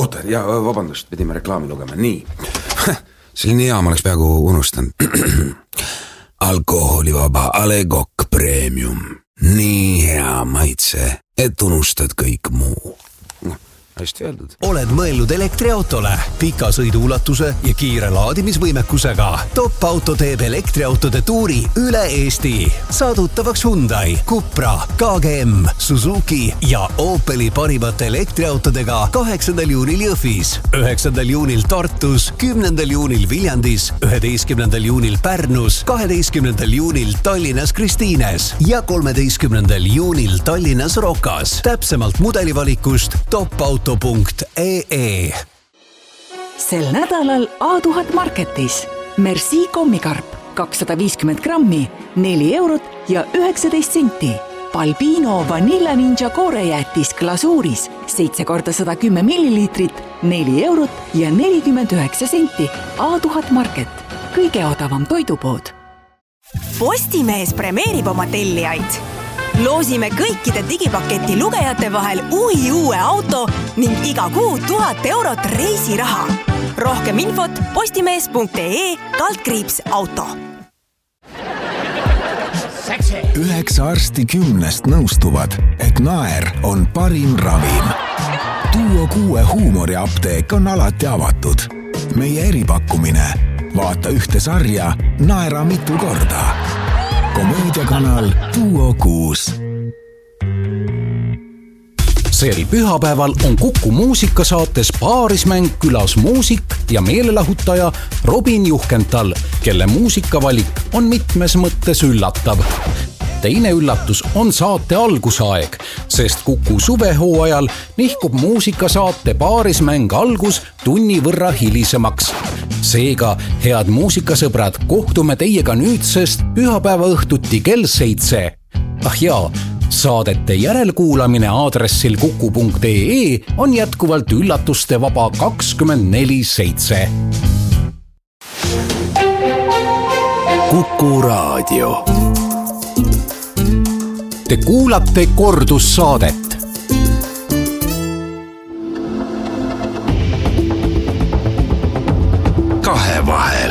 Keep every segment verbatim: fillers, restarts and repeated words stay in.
oota, ja vabandust, pidime reklaami lugema, nii. Selline hea, ma oleks peaaegu unustanud. Alkoholivaba Ale Kokk Premium. Nii hea maitse, et unustad kõik muu. Hästi öeldud. Oled mõelnud elektriautole, pika sõiduulatuse ja kiire laadimisvõimekusega. Top Auto teeb elektriautode tuuri üle Eesti. Saadutavaks Hyundai, Cupra, K G M, Suzuki ja Opeli parimate elektriautodega kaheksandal juunil Jõhvis, üheksandal juunil Tartus, kümnendal juunil Viljandis, üheteistkümnendal juunil Pärnus, kaheteistkümnendal juunil Tallinnas Kristiines ja kolmeteistkümnendal juunil Tallinnas Rokas. Täpsemalt mudelivalikust Top Auto punkt E E. Sel nädalal A tuhat Marketis Merci kommikarp kakssada viiskümmend grammi, neli eurot ja üheksateist senti. Balbino Vanilla Ninja koorejäätis glasuuris seitse korda sada kümme milliliitrit, neli eurot ja nelikümmend üheksa senti. A tuhat Market, kõige odavam toidupood. Postimees premeerib oma tellijaid. Loosime kõikide digipaketi lugejate vahel uhi uue auto ning iga kuu tuhat eurot reisiraha. Rohkem infot postimees punkt E E kaldkriips auto. Üheksa arsti kümnest nõustuvad, et naer on parim ravim. Duo kuue huumoriapteek on alati avatud. Meie eripakkumine. Vaata ühte sarja, naera mitu korda. Komöödiakanal Duo kuus. Sel pühapäeval on Kuku muusikasaates Paarismäng külas muusik ja meelelahutaja Robin Juhkental, kelle muusikavalik on mitmes mõttes üllatav. Teine üllatus on saate algusaeg, sest Kuku suvehooajal nihkub muusikasaate Paarismäng algus tunni võrra hilisemaks. Seega, head muusikasõbrad, kohtume teiega nüüdsest pühapäeva õhtuti kell seitse. Ah jaa, saadete järelkuulamine aadressil kuku punkt E E on jätkuvalt üllatuste vaba kakskümmend neli seitse. Kuku Raadio. Te kuulate kordussaadet. Kahe vahel.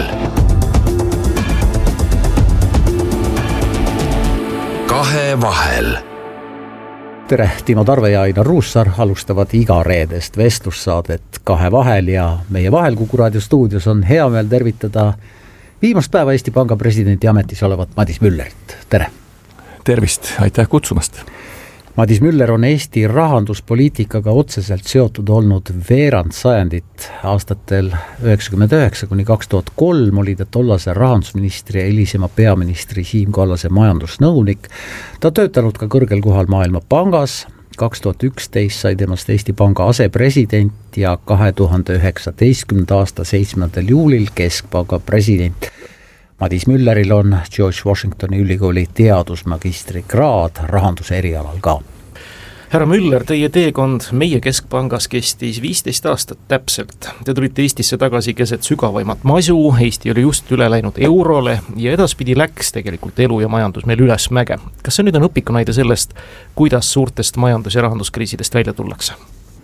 Kahe vahel. Tere, Timo Tarve ja Ainar Ruussaar alustavad iga reedest vestlussaadet Kahe vahel ja meie vahel Kuku Raadio stuudios on hea meel tervitada viimast päeva Eesti Panga presidendi ametis olevat Madis Müllerit. Tere! Tervist, aitäh kutsumast! Madis Müller on Eesti rahanduspoliitikaga otseselt seotud olnud veerand sajandit. Aastatel üheksakümmend üheksa kuni kaks tuhat kolm oli ta tollase rahandusministri ja hilisema peaministri Siim Kallase majandusnõunik. Ta töötanud ka kõrgel kohal Maailmapangas. kaks tuhat üksteist sai temast Eesti Panga asepresident ja kahe tuhande üheksateistkümnenda aasta seitsmendal juulil Keskpanga president. Madis Mülleril on George Washingtoni ülikooli teadusmagistri kraad rahanduse erialal ka. Härra Müller, teie teekond meie Keskpangas kestis viisteist aastat täpselt. Te tulite Eestisse tagasi keset sügavaimat masu, Eesti oli just üle läinud eurole ja edaspidi läks tegelikult elu ja majandus meil üles mäge. Kas see nüüd on õpikunaide sellest, kuidas suurtest majandus- ja rahanduskriisidest välja tullakse?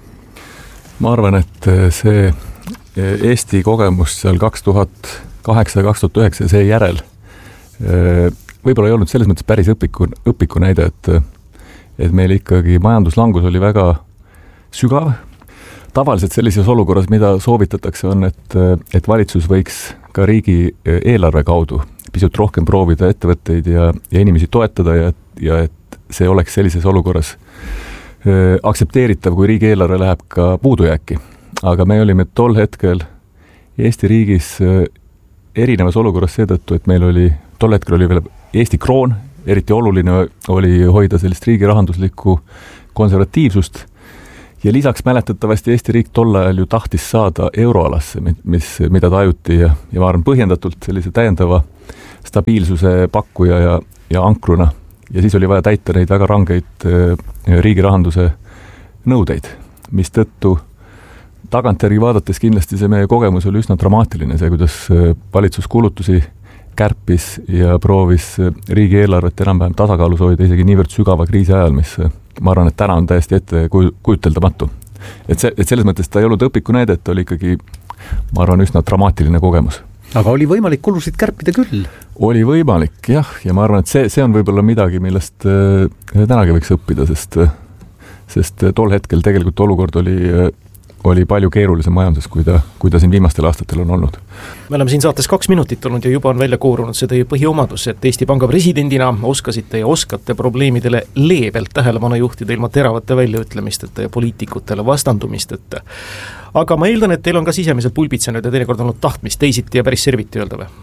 Ma arvan, et see Eesti kogemus seal kaks tuhat kaheksa ja kaks tuhat üheksa see järel võib-olla ei olnud selles mõttes päris õpiku, õpiku näide, et, et meil ikkagi majanduslangus oli väga sügav. Tavaliselt sellises olukorras, mida soovitatakse, on, et, et valitsus võiks ka riigi eelarve kaudu pisut rohkem proovida ettevõtteid ja, ja inimesi toetada ja, ja et see oleks sellises olukorras aktsepteeritav, kui riigi eelarve läheb ka puudujääki. Aga me olime tol hetkel Eesti riigis erinevas olukorras seetõttu, et meil oli, tol hetkel oli veel Eesti kroon, eriti oluline oli hoida sellist riigi rahanduslikku konservatiivsust ja lisaks mäletatavasti Eesti riik tol ajal ju tahtis saada euroalasse, mis, mida ta ajuti ja, ja ma arvan põhjendatult sellise täiendava stabiilsuse pakkuja ja, ja ankruna ja siis oli vaja täita neid väga rangeid riigi rahanduse nõudeid, mis tõttu tagantjärgi vaadates kindlasti see meie kogemus oli üsna dramaatiline, see, kuidas valitsus kulutusi kärpis ja proovis riigi eelarvet enam-vähem tasakaalus hoida isegi niivõrd sügava kriisi ajal, mis ma arvan, et täna on täiesti ette kujuteldamatu. et see, et selles mõttes ta ei olnud õpiku näide, et oli ikkagi, ma arvan, üsna dramaatiline kogemus. Aga oli võimalik kulusid kärpida küll? Oli võimalik, jah, ja ma arvan, et see, see on võib-olla midagi, millest äh, tänagi võiks õppida, sest, sest tol hetkel tegelikult olukord oli, oli palju keerulisem majanduses, kui ta, kui ta siin viimastel aastatel on olnud. Me oleme siin saates kaks minutit olnud ja juba on välja koorunud see teie põhiomadus, et Eesti Panga presidendina oskasite ja oskate probleemidele leebelt tähelepanu juhtida ilma teravate väljaütlemisteta ja poliitikutele vastandumisteta. Aga ma eeldan, et teil on ka sisemiselt pulbitsenud ja teinekord olnud tahtmist teisiti ja päris serviti öelda või?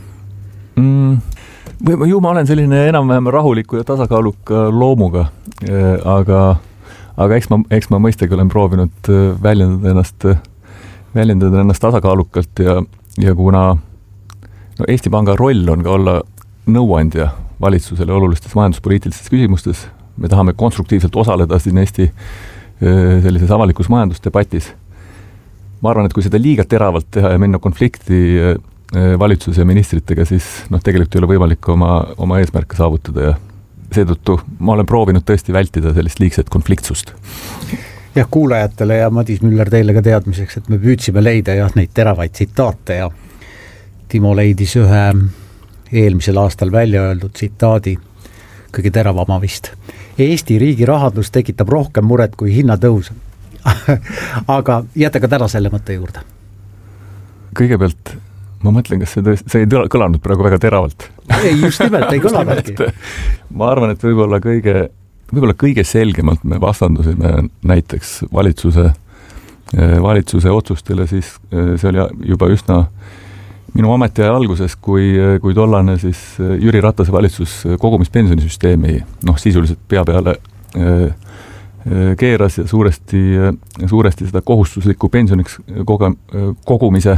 Mm, või ju ma olen selline enam-vähem rahuliku ja tasakaaluka loomuga, aga, aga eks ma, eks ma mõistagi olen proovinud väljendada ennast, väljendada ennast tasakaalukalt ja, ja kuna no Eesti Panga roll on ka olla nõuandja valitsusele olulistes majanduspoliitilistes küsimustes, me tahame konstruktiivselt osaleda siin Eesti sellises avalikus majandusdebatis. Ma arvan, et kui seda liiga teravalt teha ja minna konflikti valitsuse ja ministritega, siis noh, tegelikult ei ole võimalik oma, oma eesmärke saavutada ja seetõttu ma olen proovinud tõesti vältida sellist liigset konfliktsust. Jah, kuulajatele ja Madis Müller teile ka teadmiseks, et me püüdsime leida jah, neid teravaid tsitaate ja Timo leidis ühe eelmisel aastal välja öeldud tsitaadi, kõige teravama vist. Eesti riigi rahandus tekitab rohkem muret kui hinnatõus. Aga jäta ka täna selle mõtte juurde. Kõigepealt ma mõtlen, kas see, tõesti, see ei kõlanud praegu väga teravalt. Ei, just nimelt, ei kõlanudki. Ma arvan, et võib-olla kõige, võib-olla kõige selgemalt me vastandusime näiteks valitsuse, valitsuse otsustele, siis see oli juba üsna minu ametiaja alguses, kui, kui tollane siis Jüri Ratase valitsus kogumispensionisüsteemi noh, sisuliselt pea peale keeras ja suuresti, suuresti seda kohustuslikku pensioniks koge, kogumise,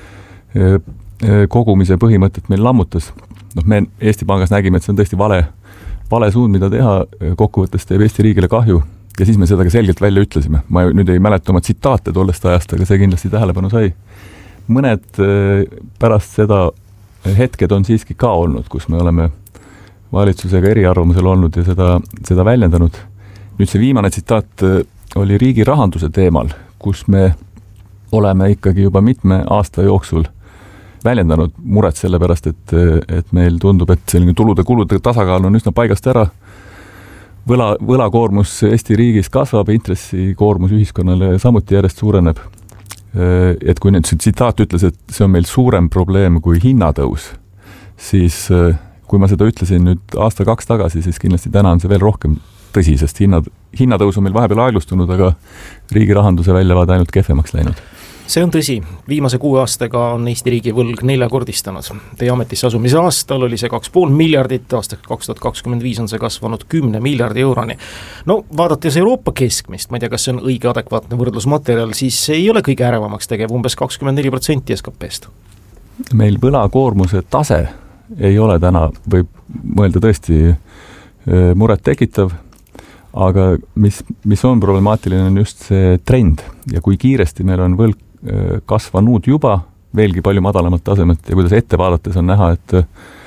kogumise põhimõtet meil lammutas. Noh, me Eesti Pangas nägime, et see on tõesti vale, vale suund, mida teha, kokkuvõttes teeb Eesti riigile kahju ja siis me seda ka selgelt välja ütlesime. Ma nüüd ei mäleta oma tsitaate tollest ajast, aga see kindlasti tähelepanu sai. Mõned pärast seda hetked on siiski ka olnud, kus me oleme valitsusega eriarvamusel olnud ja seda, seda väljendanud. Nüüd see viimane tsitaat oli riigi rahanduse teemal, kus me oleme ikkagi juba mitme aasta jooksul väljendanud muret selle pärast, et, et meil tundub, et selline tulude-kulude tasakaal on üsna paigast ära. Võla, võlakoormus Eesti riigis kasvab, intressikoormus ühiskonnale samuti järjest suureneb. Et kui nüüd see tsitaat ütles, et see on meil suurem probleem kui hinnatõus, siis kui ma seda ütlesin nüüd aasta kaks tagasi, siis kindlasti täna on see veel rohkem tõsi, sest hinnad, hinnatõus on meil vahepeal aeglustunud, aga riigi rahanduse väljavaade ainult kehvemaks läinud. See on tõsi. Viimase kuue aastaga on Eesti riigi võlg neljakordistanud. Teie ametisse asumise aastal oli see kaks pool miljardit, aastaks kaks tuhat kakskümmend viis on see kasvanud kümne miljardi euroni. No vaadates Euroopa keskmist, ma ei tea, kas see on õige adekvaatne võrdlusmaterjal, siis ei ole kõige ärevamaks tegev umbes kakskümmend neli protsenti S K P-st. Meil võlakoormuse tase ei ole täna, võib mõelda tõesti muret tekitav, aga mis, mis on problemaatiline, on just see trend ja kui kiiresti meil on võlg kasvanud juba veelgi palju madalamat tasemet ja kuidas ette vaadates on näha, et,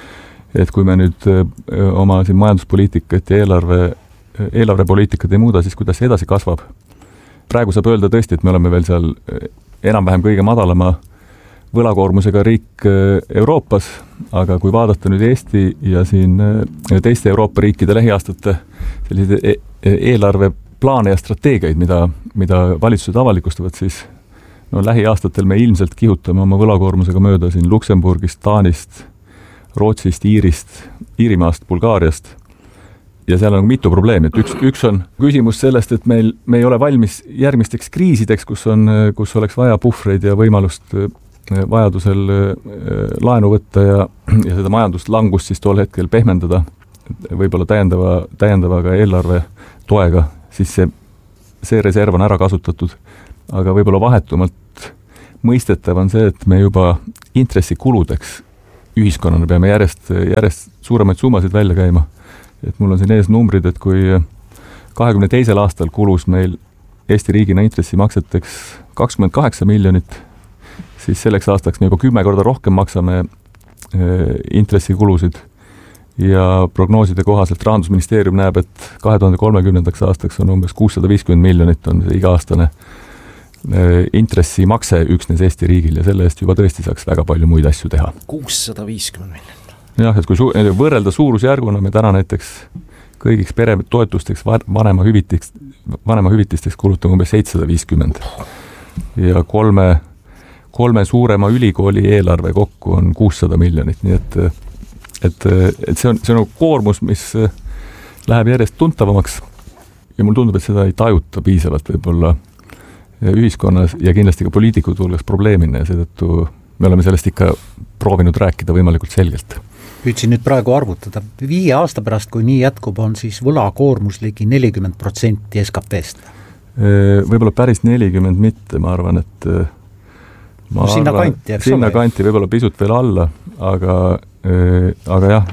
et kui me nüüd oma siin majanduspoliitikat ja eelarve, eelarvepoliitikat ei muuda, siis kuidas see edasi kasvab. Praegu saab öelda tõesti, et me oleme veel seal enam-vähem kõige madalama võlakoormusega riik Euroopas, aga kui vaadata nüüd Eesti ja siin teiste Euroopa riikide lähiaastate selliseid eelarveplaane ja strateegiaid, mida, mida valitsused avalikustavad, siis no lähiaastatel me ilmselt kihutame oma võlakoormusega mööda siin Luksemburgist, Taanist, Rootsist, Iirist, Iirimaast, Bulgaariast ja seal on mitu probleemi, et üks, üks on küsimus sellest, et meil, me ei ole valmis järgmisteks kriisideks, kus, on, kus oleks vaja puhvreid ja võimalust vajadusel laenu võtta ja, ja seda majanduslangust siis tol hetkel pehmendada, võib-olla täiendava, täiendavaga eelarve toega, siis see, see reserv on ära kasutatud, aga võib-olla vahetumalt mõistetav on see, et me juba intressikuludeks ühiskonnana peame järjest, järjest suuremaid summasid välja käima. Et mul on siin ees numbrid, et kui kahekümne teisel aastal kulus meil Eesti riigina intressimakseteks kakskümmend kaheksa miljonit, siis selleks aastaks me juba kümme korda rohkem maksame intressikulusid ja prognooside kohaselt Rahandusministeerium näeb, et kahe tuhande kolmekümnendaks aastaks on umbes kuussada viiskümmend miljonit on see iga-aastane intressimakse üksnes Eesti riigil ja selle eest juba tõesti saaks väga palju muid asju teha. kuussada viiskümmend miljonit. Jah, et kui su- võrrelda suurusjärguna, me täna näiteks kõigiks peretoetusteks, vanema hüvitisteks, vanema hüvitisteks kulutame umbes seitsesada viiskümmend. Ja kolme, kolme suurema ülikooli eelarve kokku on kuussada miljonit, nii et, et, et see on, see on koormus, mis läheb järjest tuntavamaks ja mul tundub, et seda ei tajuta piisavalt võib-olla ühiskonnas ja kindlasti ka poliitikud hulgas probleemina ja seetõttu me oleme sellest ikka proovinud rääkida võimalikult selgelt. Püüdsin nüüd praegu arvutada, viie aasta pärast, kui nii jätkub, on siis võlakoormus ligi nelikümmend protsenti S K P-st. Võib-olla päris nelikümmend mitte, ma arvan, et ma no, sinna arvan, kanti, eks sinna ole? kanti võib-olla pisut veel alla, aga, aga jah,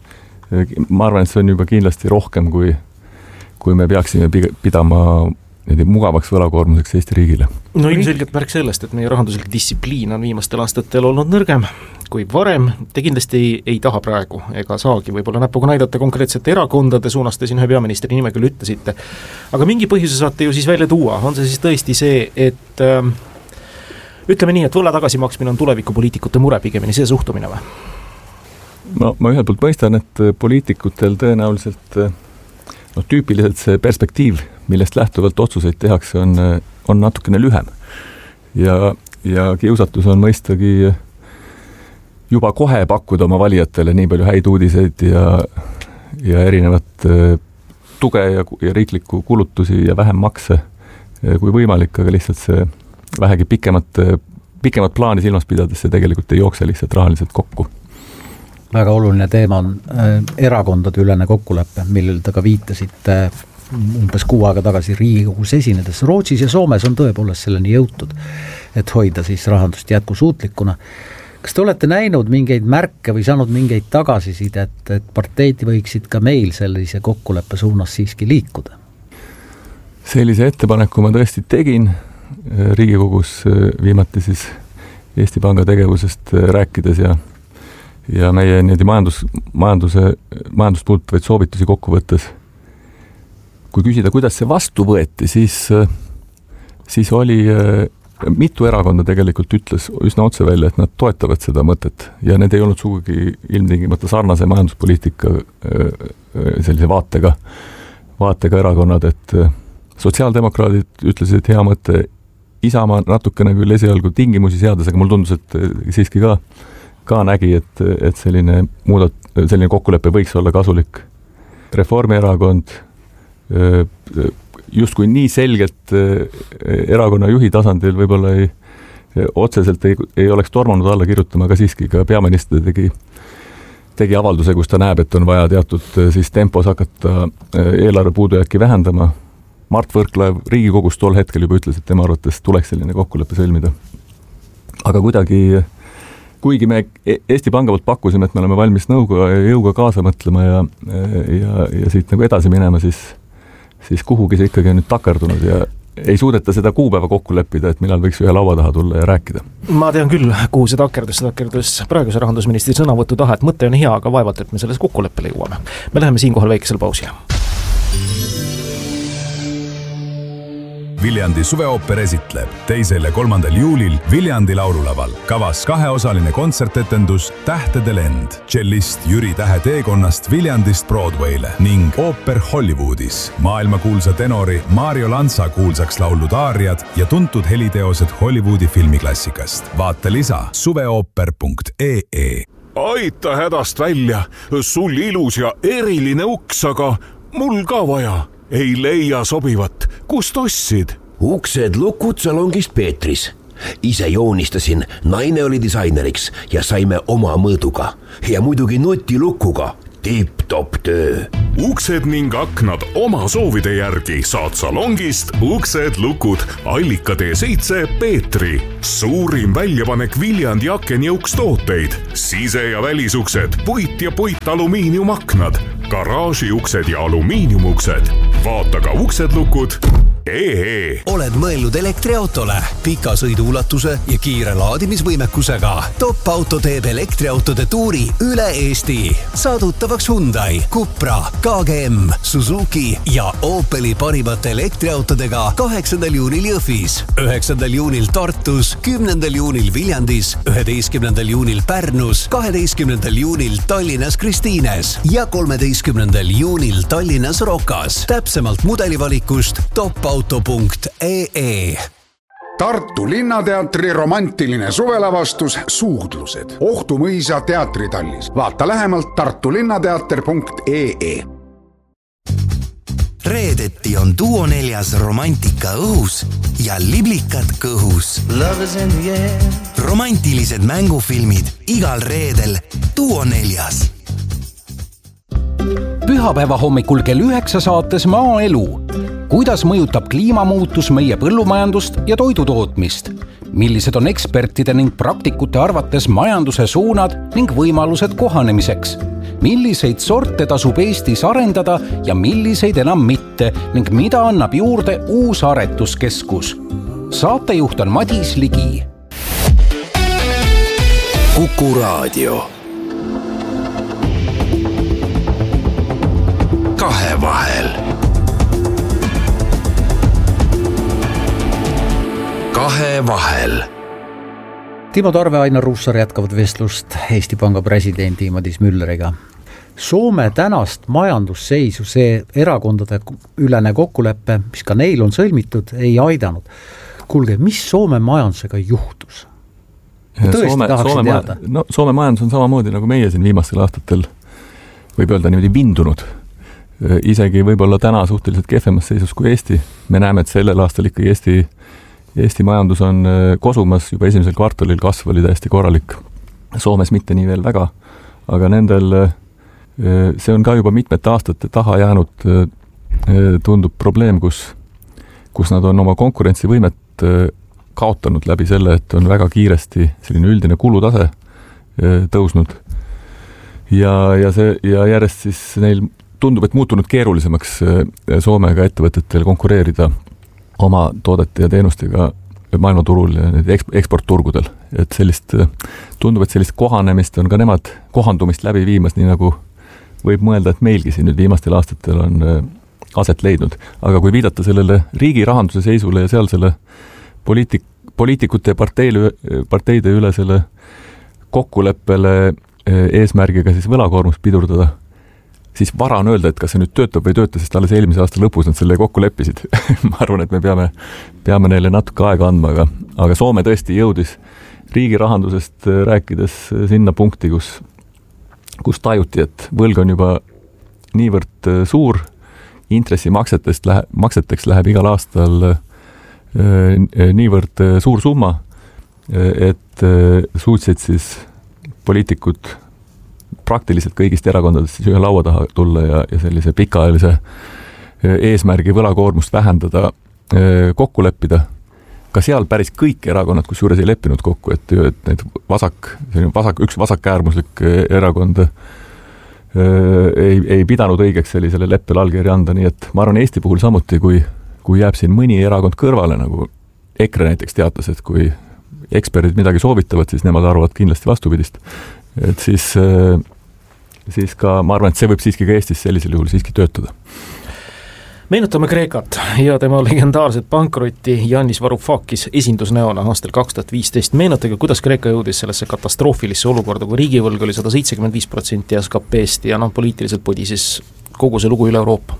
ma arvan, et see on juba kindlasti rohkem, kui, kui me peaksime pidama mugavaks võlakoormuseks Eesti riigile. No ilmselgelt märk sellest, et meie rahanduslik distsipliin on viimastel aastatel olnud nõrgem kui varem. Te kindlasti ei, ei taha praegu ega saagi võib-olla näpuga näidata konkreetsete erakondade suunas, te siin ühe peaministri nime küll ütlesite. Aga mingi põhjuse saate ju siis välja tuua. On see siis tõesti see, et äh, ütleme nii, et võla tagasimaksmine on tulevikupoliitikute mure pigemini, see suhtumine või? No, ma ühelt poolt mõistan, et poliitikutel tõenäoliselt no, tüüpiliselt see perspektiiv, millest lähtuvalt otsuseid tehakse, on, on natukene lühem. Ja, ja kiusatus on mõistagi juba kohe pakkuda oma valijatele nii palju häid uudiseid ja, ja erinevat tuge ja, ja riiklikku kulutusi ja vähem makse kui võimalik, aga lihtsalt see vähegi pikemat, pikemat plaani silmas pidades see tegelikult ei jookse lihtsalt rahaliselt kokku. Väga oluline teema on äh, erakondade ülene kokkulepe, millel te ka viitasite äh, umbes kuu aega tagasi Riigikogus esinedes. Rootsis ja Soomes on tõepoolest selleni jõutud, et hoida siis rahandust jätkusuutlikuna. Kas te olete näinud mingeid märke või saanud mingeid tagasisidet, et parteid võiksid ka meil sellise kokkuleppe suunas siiski liikuda? Sellise ettepaneku ma tõesti tegin Riigikogus viimati siis Eesti Panga tegevusest rääkides ja ja meie niimoodi majandus, majanduse, majandust puudutavaid soovitusi kokku võttes. Kui küsida, kuidas see vastu võeti, siis, siis oli mitu erakonda tegelikult ütles üsna otse välja, et nad toetavad seda mõtet ja need ei olnud sugugi ilmtingimata sarnase majanduspoliitika sellise vaatega, vaatega erakonnad, et sotsiaaldemokraadid ütlesid, et hea mõte Isamaa natukene küll esialgu tingimusi seades, aga mul tundus, et siiski ka ka nägi, et, et selline, muudat, selline kokkulepe võiks olla kasulik. Reformierakond justkui nii selgelt erakonna juhi tasandil võib-olla ei, otseselt ei, ei oleks tormanud alla kirjutama, aga siiski ka peaminister tegi, tegi avalduse, kus ta näeb, et on vaja teatud siis tempos hakata eelarve puudujääki vähendama. Mart Võrklaev Riigikogus tol hetkel juba ütles, et tema arvates tuleks selline kokkulepe sõlmida. Aga kuidagi kuigi me Eesti Panga poolt pakkusime, et me oleme valmis nõuga ja jõuga kaasa mõtlema ja, ja, ja siit nagu edasi minema, siis, siis kuhugi see ikkagi on nüüd takerdunud ja ei suudeta seda kuupäeva kokku leppida, et millal võiks ühe laua taha tulla ja rääkida. Ma tean küll, kuhu see takerdus, see takerdus praeguse rahandusministri sõnavõtu taha, et mõte on hea, aga vaevalt, et me selles kokkuleppele jõuame. Me läheme siinkohal väikesel pausi. Viljandi suveooper esitleb teisel ja kolmandal juulil Viljandi laululaval. Kavas kaheosaline kontsertetendus Tähtede lend, tšellist Jüri Tähe teekonnast Viljandist Broadway'le ning ooper Hollywoodis. Maailmakuulsa tenori Mario Lanza kuulsaks laulud aariad ja tuntud heliteosed Hollywoodi filmiklassikast. Vaata lisa suveooper punkt ee. Aita hädast välja, sul ilus ja eriline uks, aga mul ka vaja. Ei leia sobivat. Kust ostsid? Uksed lukud salongist Peetris. Ise joonistasin, naine oli disaineriks ja saime oma mõõduga. Ja muidugi nutilukuga. Tipp-top töö. Uksed ning aknad oma soovide järgi saad salongist Uksed lukud Allika tee seitse Peetri. Suurim väljapanek Viljandi akenjõukstooteid. Sise- ja välisuksed, puit ja puit alumiiniumaknad, garaažiuksed ja alumiiniumuksed. Vaata ka uksedlukud punkt ee. Oled mõelnud elektriautole, pika sõiduulatuse ja kiire laadimisvõimekusega. Top Auto teeb elektriautode tuuri üle Eesti. Saadutavaks Hyundai, Cupra, K G M, Suzuki ja Opeli parimate elektriautodega kaheksandal juunil Jõhvis, üheksandal juunil Tartus, kümnendal juunil Viljandis, üheteistkümnendal juunil Pärnus, kaheteistkümnendal juunil Tallinnas Kristiines ja kolmeteistkümnendal juunil Tallinnas Rokas. Täpsemalt mudelivalikust topauto punkt ee. Tartu Linnateatri romantiline suvelavastus Suudlused. Ohtu mõisa teatritallis. Vaata lähemalt tartulinnateater punkt ee. Reedeti on Duo neljas romantika õhus ja liblikad kõhus. Romantilised mängufilmid igal reedel Duo neljas. Pühapäeva hommikul kell üheksa saates Maaelu. Kuidas mõjutab kliimamuutus meie põllumajandust ja toidutootmist? Millised on ekspertide ning praktikute arvates majanduse suunad ning võimalused kohanemiseks? Milliseid sorte tasub Eestis arendada ja milliseid enam mitte ning mida annab juurde uus aretuskeskus? Saatejuht on Madis Ligi. Kuku Raadio. Kahevahel. Kahevahel. Timo Tarve, Ainar Ruussaar jätkavad vestlust Eesti Panga presidendi Madis Mülleriga. Soome tänast majandusseisu, see erakondade ülene kokkuleppe, mis ka neil on sõlmitud, ei aidanud. Kuulge, mis Soome majandusega juhtus? Tõesti Soome, tahaksin Soome, teada. No, Soome majandus on samamoodi nagu meie siin viimastel aastatel, võib öelda niimoodi vindunud. Isegi võib-olla täna suhteliselt kehvemas seisus kui Eesti. Me näeme, et sellel aastal ikkagi Eesti Eesti majandus on kosumas, juba esimesel kvartalil kasv oli täiesti korralik. Soomes mitte nii veel väga, aga nendel, see on ka juba mitmete aastate taha jäänud, tundub probleem, kus, kus nad on oma konkurentsivõimet kaotanud läbi selle, et on väga kiiresti selline üldine kulutase tõusnud. Ja, ja, see, ja järjest siis neil tundub, et muutunud keerulisemaks Soomega ettevõtetel konkureerida oma toodete ja teenustega maailmaturul ja eksportturgudel. Et sellist, tundub, et sellist kohanemist on ka nemad kohandumist läbi viimas, nii nagu võib mõelda, et meilgi siin nüüd viimastel aastatel on aset leidnud. Aga kui viidata sellele riigi rahanduse seisule ja seal selle poliitik, poliitikute ja parteile, parteide üle selle kokkuleppele eesmärgiga siis võlakoormust pidurdada, siis vara on öelda, et kas see nüüd töötab või tööta, sest alles eelmise aasta lõpus nad selle kokku leppisid. Ma arvan, et me peame, peame neile natuke aega andma, aga, aga Soome tõesti jõudis riigi rahandusest rääkides sinna punkti, kus, kus tajuti, et võlg on juba niivõrd suur, intressimaksetest lähe, makseteks läheb igal aastal niivõrd suur summa, et suutsid siis poliitikud praktiliselt kõigist erakondadest siis ühe laua taha tulla ja, ja sellise pikaajalise eesmärgi võlakoormust vähendada, kokku leppida. Ka seal päris kõik erakonnad, kus juures ei leppinud kokku, et, et need vasak, vasak, üks vasakäärmuslik erakond ei, ei pidanud õigeks sellisele leppele allkirja anda, nii et ma arvan Eesti puhul samuti, kui, kui jääb siin mõni erakond kõrvale, nagu EKRE näiteks teatas, et kui eksperdid midagi soovitavad, siis nemad arvavad kindlasti vastupidist. Et siis, siis ka, ma arvan, et see võib siiski ka Eestis sellisel juhul siiski töötada. Meenutame Kreekat ja tema legendaarset pankrotti Yannis Varoufakis esindusnäona aastal kaks tuhat viisteist. Meenutage, kuidas Kreeka jõudis sellesse katastroofilisse olukorda, kui riigivõlg oli sada seitsekümmend viis protsenti S K P-st ja no, poliitiliselt podises kogu see lugu üle Euroopa.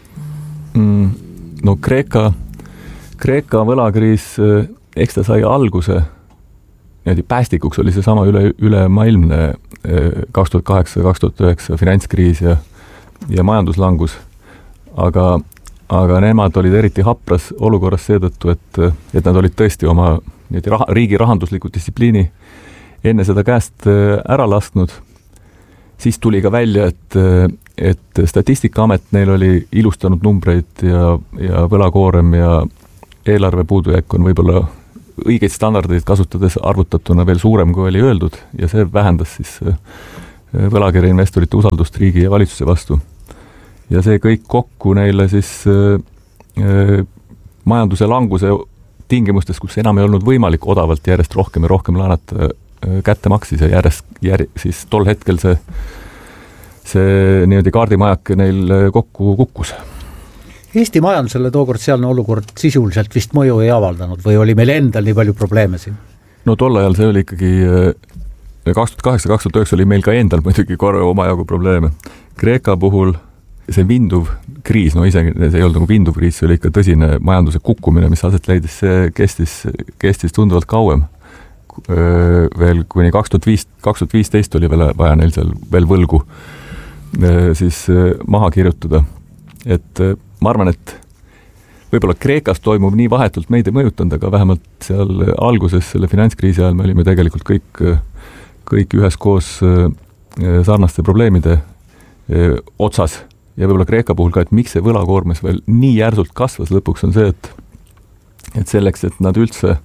Mm, no Kreeka, Kreeka võlakriis, eks ta sai alguse päästikuks oli see sama üle, üle maailmne kaks tuhat kaheksa kaks tuhat üheksa finantskriis ja, ja majanduslangus, aga, aga nemad olid eriti hapras olukorras seetõttu, et, et nad olid tõesti oma raha, riigi rahandusliku distsipliini enne seda käest ära lasknud. Siis tuli ka välja, et, et Statistikaamet neil oli ilustanud numbreid ja, ja võlakoorem ja eelarve puudujääk on võib-olla õigeid standardeid kasutades arvutatuna veel suurem, kui oli öeldud, ja see vähendas siis võlakirja investorite usaldust riigi ja valitsuse vastu. Ja see kõik kokku neile siis majanduse languse tingimustes, kus enam ei olnud võimalik odavalt järjest rohkem ja rohkem laenata, kätte maksis ja järjest, järjest siis tol hetkel see, see niimoodi kaardimajak neil kokku kukkus. Eesti majandusele tookord sealne olukord sisuliselt vist mõju ei avaldanud või oli meil endal nii palju probleeme siin? No tol ajal see oli ikkagi kaks tuhat kaheksa kaks tuhat üheksa oli meil ka endal muidugi korra omajagu probleeme. Kreeka puhul see vinduv kriis, no isegi see ei olnud nagu vinduv kriis, see oli ikka tõsine majanduse kukkumine, mis aset leidis, see kestis, kestis tunduvalt kauem. Veel kuni kaks tuhat viis, kaks tuhat viisteist oli veel vaja neil seal veel võlgu siis maha kirjutada. Et ma arvan, et võib-olla Kreekas toimub nii vahetult meid ei mõjutanud, aga vähemalt seal alguses selle finantskriisi ajal me olime tegelikult kõik, kõik üheskoos sarnaste probleemide otsas. Ja võib-olla Kreeka puhul ka, et miks see võlakoormes veel nii järsult kasvas lõpuks on see, et, et selleks, et nad üldse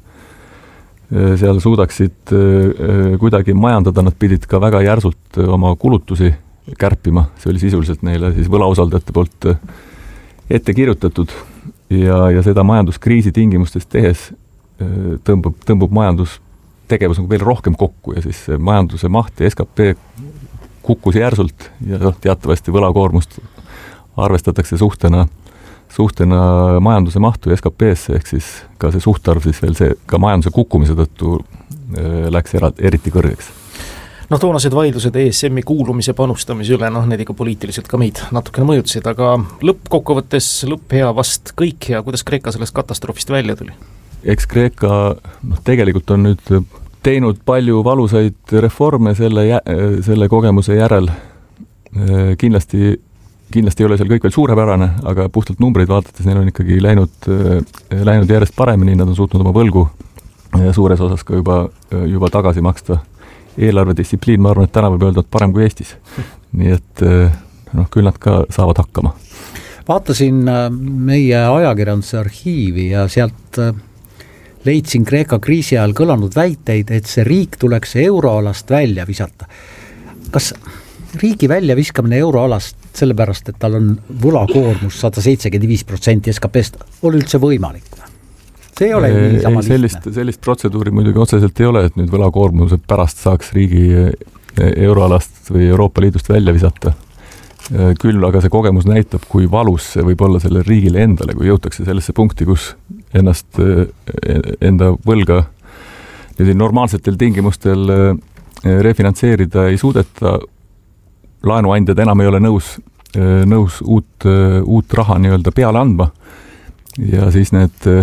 seal suudaksid kuidagi majandada, nad pidid ka väga järsult oma kulutusi kärpima. See oli sisuliselt neile siis võlausaldajate poolt ette kirjutatud ja, ja seda majanduskriisi tingimustes tehes tõmbub, tõmbub majandustegevus nagu veel rohkem kokku ja siis majanduse maht ja S K P kukkus järsult ja teatavasti võlakoormust arvestatakse suhtena, suhtena majanduse mahtu ja S K P-sse, ehk siis ka see suhtarv siis veel see ka majanduse kukkumise tõttu läks era, eriti kõrgeks. Noh, toonased vaidlused E S M-i kuulumise panustamise üle, noh, need ikka poliitiliselt ka meid natukene mõjutasid, aga lõppkokkuvõttes lõpp hea vast kõik hea, kuidas Kreeka sellest katastroofist välja tuli? Eks Kreeka noh, tegelikult on nüüd teinud palju valusaid reforme selle, selle kogemuse järel. Kindlasti, kindlasti ei ole seal kõik veel suurepärane, aga puhtalt numbreid vaadates neil on ikkagi läinud, läinud järjest paremini, nad on suutnud oma võlgu suures osas ka juba, juba tagasi maksta. Eelarvedistsipliin, ma arvan, et täna võib öelda, et parem kui Eestis. Nii et noh, küll nad ka saavad hakkama. Vaatasin meie ajakirjanduse arhiivi ja sealt leidsin Kreeka kriisi ajal kõlanud väiteid, et see riik tuleks euroalast välja visata. Kas riigi välja viskamine euroalast sellepärast, et tal on võlakoormus sada seitsekümmend viis protsenti S K P-st, oli üldse võimalik? See ei ole nii sama lihtne. Sellist, sellist protseduuri muidugi otseselt ei ole, et nüüd võlakoormuse pärast saaks riigi euroalast või Euroopa Liidust välja visata. Küll aga see kogemus näitab, kui valus see võib olla selle riigile endale, kui jõutakse sellesse punkti, kus ennast, enda võlga normaalsetel tingimustel refinantseerida ei suudeta, laenuandjad enam ei ole nõus, nõus uut, uut raha nii-öelda peale andma ja siis need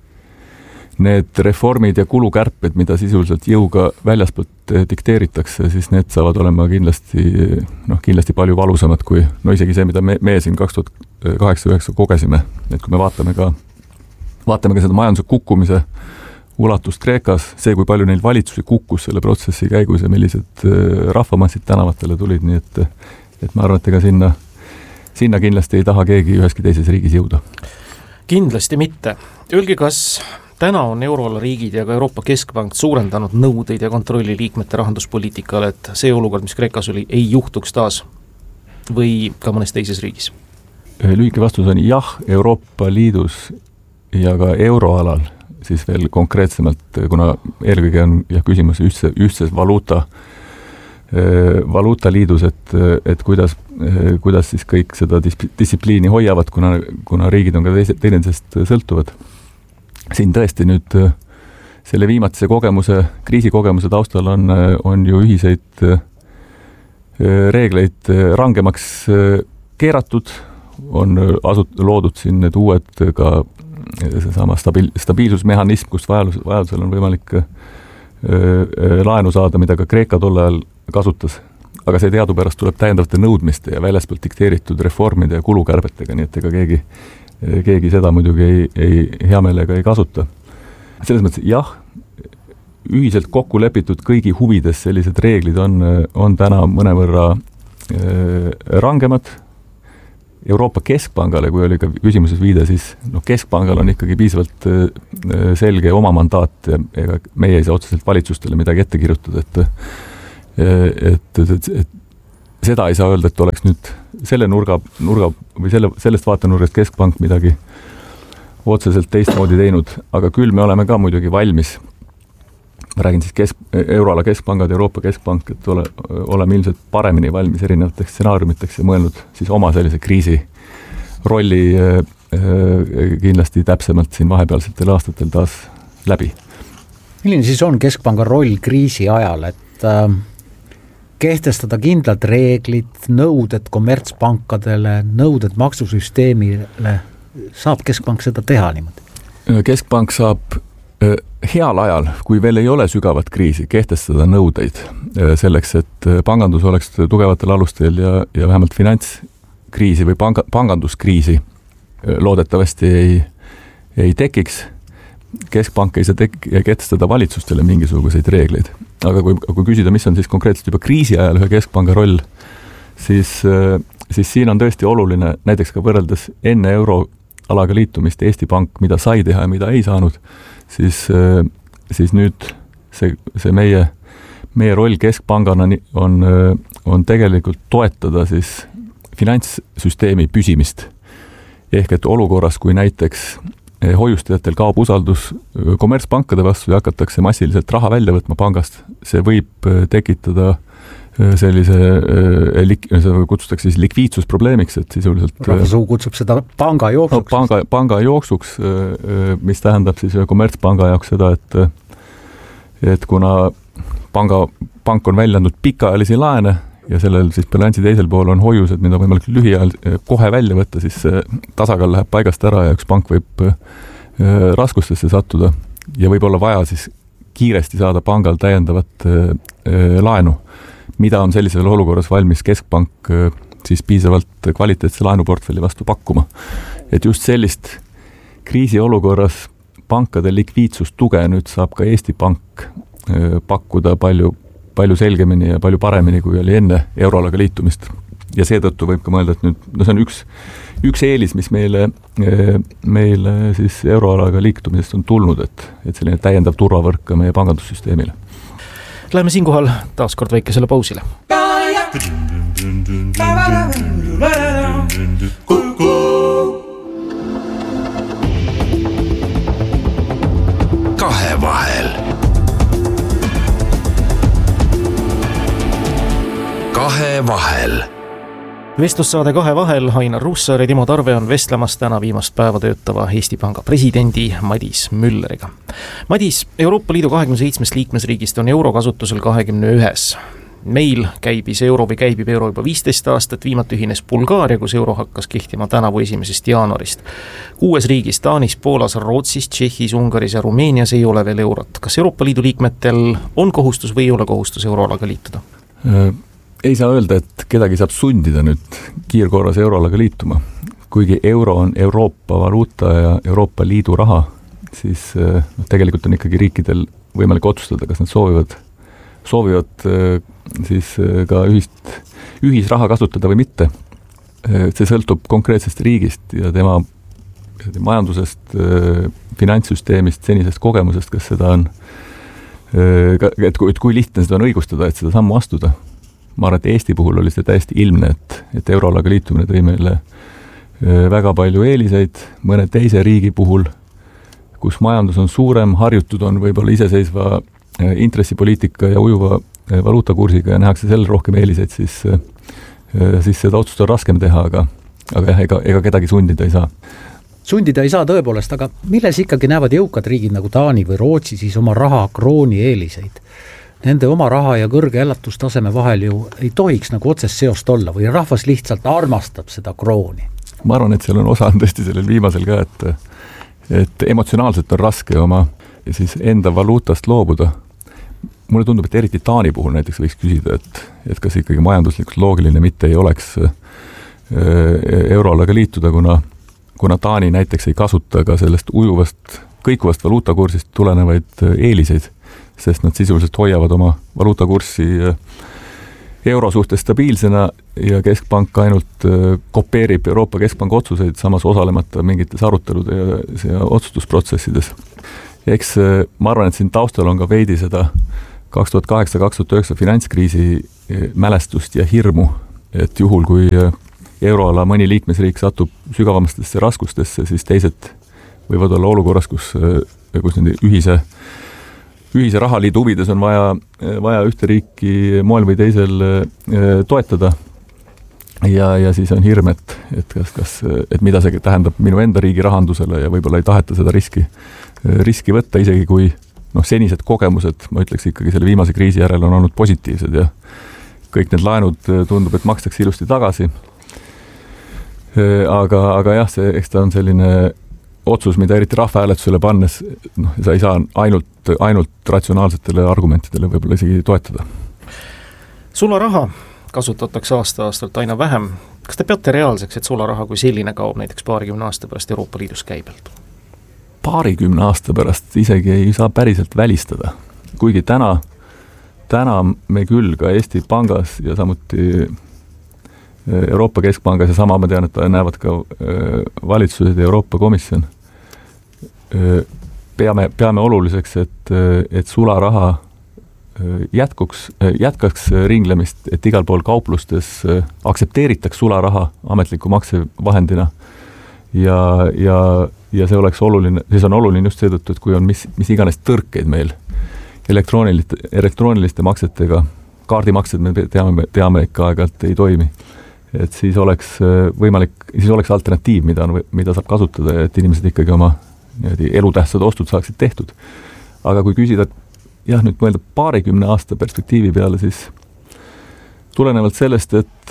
need reformid ja kulukärped, mida sisuliselt jõuga väljaspoolt dikteeritakse, siis need saavad olema kindlasti, noh, kindlasti palju valusamad kui, no isegi see, mida me, me siin kaks tuhat kaheksa üheksa kogesime. Et kui me vaatame ka, vaatame ka seda majanduse kukkumise ulatust Kreekas, see, kui palju neil valitsusi kukkus selle protsessi käigus ja millised rahvamassid tänavatele tulid, nii et, et ma arvan, et ega sinna, sinna kindlasti ei taha keegi üheski teises riigis jõuda. Kindlasti mitte. Öelge, kas täna on euroala riigid ja ka Euroopa Keskpank suurendanud nõudeid ja kontrolli liikmete rahanduspoliitikale, et see olukord, mis Kreekas oli, ei juhtuks taas või ka mõnes teises riigis? Lühike vastus on jah, Euroopa Liidus ja ka euroalal, siis veel konkreetsemalt, kuna eelkõige on ja küsimus ühtse, ühtses valuuta, valuutaliidus, et, et kuidas, kuidas siis kõik seda distsipliini hoiavad, kuna, kuna riigid on ka teineteisest sõltuvad. Siin tõesti nüüd selle viimatise kogemuse, kriisikogemuse taustal on, on ju ühiseid reegleid rangemaks keeratud, on asut, loodud siin need uued ka seesama stabiil, stabiilsusmehhanism, kust vajadus, vajadusel on võimalik laenu saada, mida ka Kreeka tol ajal kasutas. Aga see teadupärast tuleb täiendavate nõudmiste ja väljaspoolt dikteeritud reformide ja kulukärbetega, nii et ega keegi keegi seda muidugi ei, ei, hea meelega ei kasuta. Selles mõttes, jah, ühiselt kokku lepitud kõigi huvides sellised reeglid on, on täna mõnevõrra äh, rangemad. Euroopa Keskpangale, kui oli ka küsimuses viide, siis no, Keskpangal on ikkagi piisavalt äh, selge oma mandaat ja ega meie ei saa otseselt valitsustele midagi ette kirjutada, et, et, et, et seda ei saa öelda, et oleks nüüd selle nurga, nurga või selle, sellest vaatenurgast Keskpank midagi otseselt teistmoodi teinud, aga küll me oleme ka muidugi valmis. Ma räägin siis kesk, euroala keskpangad, Euroopa keskpank, et ole, oleme ilmselt paremini valmis erinevateks stsenaariumiteks ja mõelnud siis oma sellise kriisi rolli äh, kindlasti täpsemalt siin vahepealsetel aastatel taas läbi. Milline siis on keskpanga roll kriisi ajal, et äh, kehtestada kindlad reeglid, nõuded kommertspankadele, nõuded maksusüsteemile, saab keskpank seda teha niimoodi? Keskpank saab heal ajal, kui veel ei ole sügavat kriisi, kehtestada nõudeid selleks, et pangandus oleks tugevatel alustel ja, ja vähemalt finantskriisi või panga, panganduskriisi loodetavasti ei, ei tekiks. Keskpank ei saa tek- kehtestada valitsustele mingisuguseid reegleid. Aga kui, kui küsida, mis on siis konkreetselt juba kriisi ajal ühe keskpanga roll, siis, siis siin on tõesti oluline, näiteks ka võrreldes enne euroalaga liitumist Eesti Pank, mida sai teha ja mida ei saanud, siis, siis nüüd see, see meie, meie roll keskpangana on, on tegelikult toetada siis finantssüsteemi püsimist. Ehk et olukorras, kui näiteks hoiustajatel kaob usaldus kommertspankade vastu ja hakatakse massiliselt raha välja võtma pangast, see võib tekitada sellise, kutsutakse siis likviidsusprobleemiks, et sisuliselt rahvasuu kutsub seda panga jooksuks. No, panga, panga jooksuks, mis tähendab siis kommertspanga jaoks seda, et, et kuna panga, pank on välja andnud pikaajalisi laene ja sellel siis bilansi teisel pool on hoiused, mida võimalik lühiajal kohe välja võtta, siis tasakaal läheb paigast ära ja üks pank võib raskustesse sattuda ja võib olla vaja siis kiiresti saada pangal täiendavat laenu, mida on sellisel olukorras valmis keskpank siis piisavalt kvaliteetse laenuportfelli vastu pakkuma. Et just sellist kriisi olukorras pankade likviidsustuge nüüd saab ka Eesti Pank pakkuda palju palju selgemini ja palju paremini, kui oli enne euroalaga liitumist. Ja seetõttu võib ka mõelda, et nüüd, no see on üks, üks eelis, mis meile, meile siis euroalaga liitumisest on tulnud, et, et selline täiendav turvavõrk ka meie pangandussüsteemile. Läheme siinkohal taas kord väikesele pausile. Kahe vahel. Kahe vahel. Vestlussaade Kahe vahel, Ainar Ruussaar ja Timo Tarve on vestlemas täna viimast päeva töötava Eesti Panga presidendi Madis Mülleriga. Madis, Euroopa Liidu kahekümne seitsmest liikmesriigist on euro kasutusel kahekümne ühes. Meil käibis euro või käibib euro juba viisteist aastat, viimati ühines Bulgaaria, kus euro hakkas kehtima tänavu esimesest jaanuarist. Kuues riigis, Taanis, Poolas, Rootsis, Tšehhis, Ungaris ja Rumeenias ei ole veel eurot. Kas Euroopa Liidu liikmetel on kohustus või ei ole kohustus euroalaga liituda? Ei saa öelda, et kedagi saab sundida nüüd kiirkorras euroalaga liituma. Kuigi euro on Euroopa valuuta ja Euroopa Liidu raha, siis no, tegelikult on ikkagi riikidel võimalik otsustada, kas nad soovivad, soovivad siis ka ühist, ühisraha kasutada või mitte. See sõltub konkreetsest riigist ja tema majandusest, finantssüsteemist, senisest kogemusest, kas seda on, et kui, et kui lihtne seda on õigustada, et seda sammu astuda. Ma arvan, et Eesti puhul oli see täiesti ilmne, et, et euroalaga liitumine tõi meile väga palju eeliseid, mõne teise riigi puhul, kus majandus on suurem, harjutud on võib-olla iseseisva intressipoliitika ja ujuva valuutakursiga ja nähakse selle rohkem eeliseid, siis, siis seda otsust on raskem teha, aga, aga jah, ega, ega kedagi sundida ei saa. Sundida ei saa tõepoolest, aga milles ikkagi näevad jõukad riigid nagu Taani või Rootsi siis oma raha krooni eeliseid? Nende oma raha ja kõrge elatustaseme vahel ju ei tohiks nagu otsest seost olla või rahvas lihtsalt armastab seda krooni? Ma arvan, et seal on osa tõesti sellel viimasel ka, et, et emotsionaalselt on raske oma siis enda valuutast loobuda. Mulle tundub, et eriti Taani puhul näiteks võiks küsida, et, et kas ikkagi majanduslikult loogiline mitte ei oleks euroalaga liituda, kuna, kuna Taani näiteks ei kasuta ka sellest ujuvast, kõikuvast valuutakursist tulenevaid eeliseid, sest nad sisuliselt hoiavad oma valuutakurssi euro suhtes stabiilsena ja keskpank ainult kopeerib Euroopa Keskpanga otsuseid, samas osalemata mingites arutelude ja, ja otsustusprotsessides. Eks ma arvan, et siin taustal on ka veidi seda kaks tuhat kaheksa kaks tuhat üheksa finantskriisi mälestust ja hirmu, et juhul kui euroala mõni liikmesriik satub sügavamastesse raskustesse, siis teised võivad olla olukorras, kus, kus nende ühise, ühise rahaliidu huvides on vaja, vaja ühte riiki moel või teisel toetada. Ja, ja siis on hirm, et, et, kas, kas, et mida see tähendab minu enda riigi rahandusele ja võib-olla ei taheta seda riski, riski võtta, isegi kui noh, senised kogemused, ma ütleks ikkagi selle viimase kriisi järel on olnud positiivsed ja kõik need laenud tundub, et makstakse ilusti tagasi. Aga, aga jah, see, eks ta on selline otsus, mida eriti rahvahääletusele pannes, noh, sa ei saa ainult, ainult ratsionaalsetele argumentidele võib-olla isegi toetada. Sularaha kasutatakse aasta-aastalt aina vähem. Kas te peate reaalseks, et sularaha kui selline kaob näiteks paarikümne aasta pärast Euroopa Liidus käibelt? Paarikümne aasta pärast isegi ei saa päriselt välistada. Kuigi täna, täna me küll ka Eesti Pangas ja samuti Euroopa Keskpangas ja sama ma tean, et näevad ka valitsused ja Euroopa Komisjon. Peame, peame oluliseks, et, et sularaha jätkuks, jätkaks ringlemist, et igal pool kauplustes aksepteeritaks sularaha ametliku maksevahendina ja, ja, ja see oleks oluline, siis on oluline just seetõttu, et kui on mis, mis iganes tõrkeid meil elektrooniliste, elektrooniliste maksetega, kaardimaksed me teame, teame ikka aeg-ajalt ei toimi, et siis oleks võimalik, siis oleks alternatiiv, mida, on, mida saab kasutada, et inimesed ikkagi oma elutähtsad ostud saaksid tehtud. Aga kui küsida, jah, nüüd mõelda paarikümne aasta perspektiivi peale, siis tulenevalt sellest, et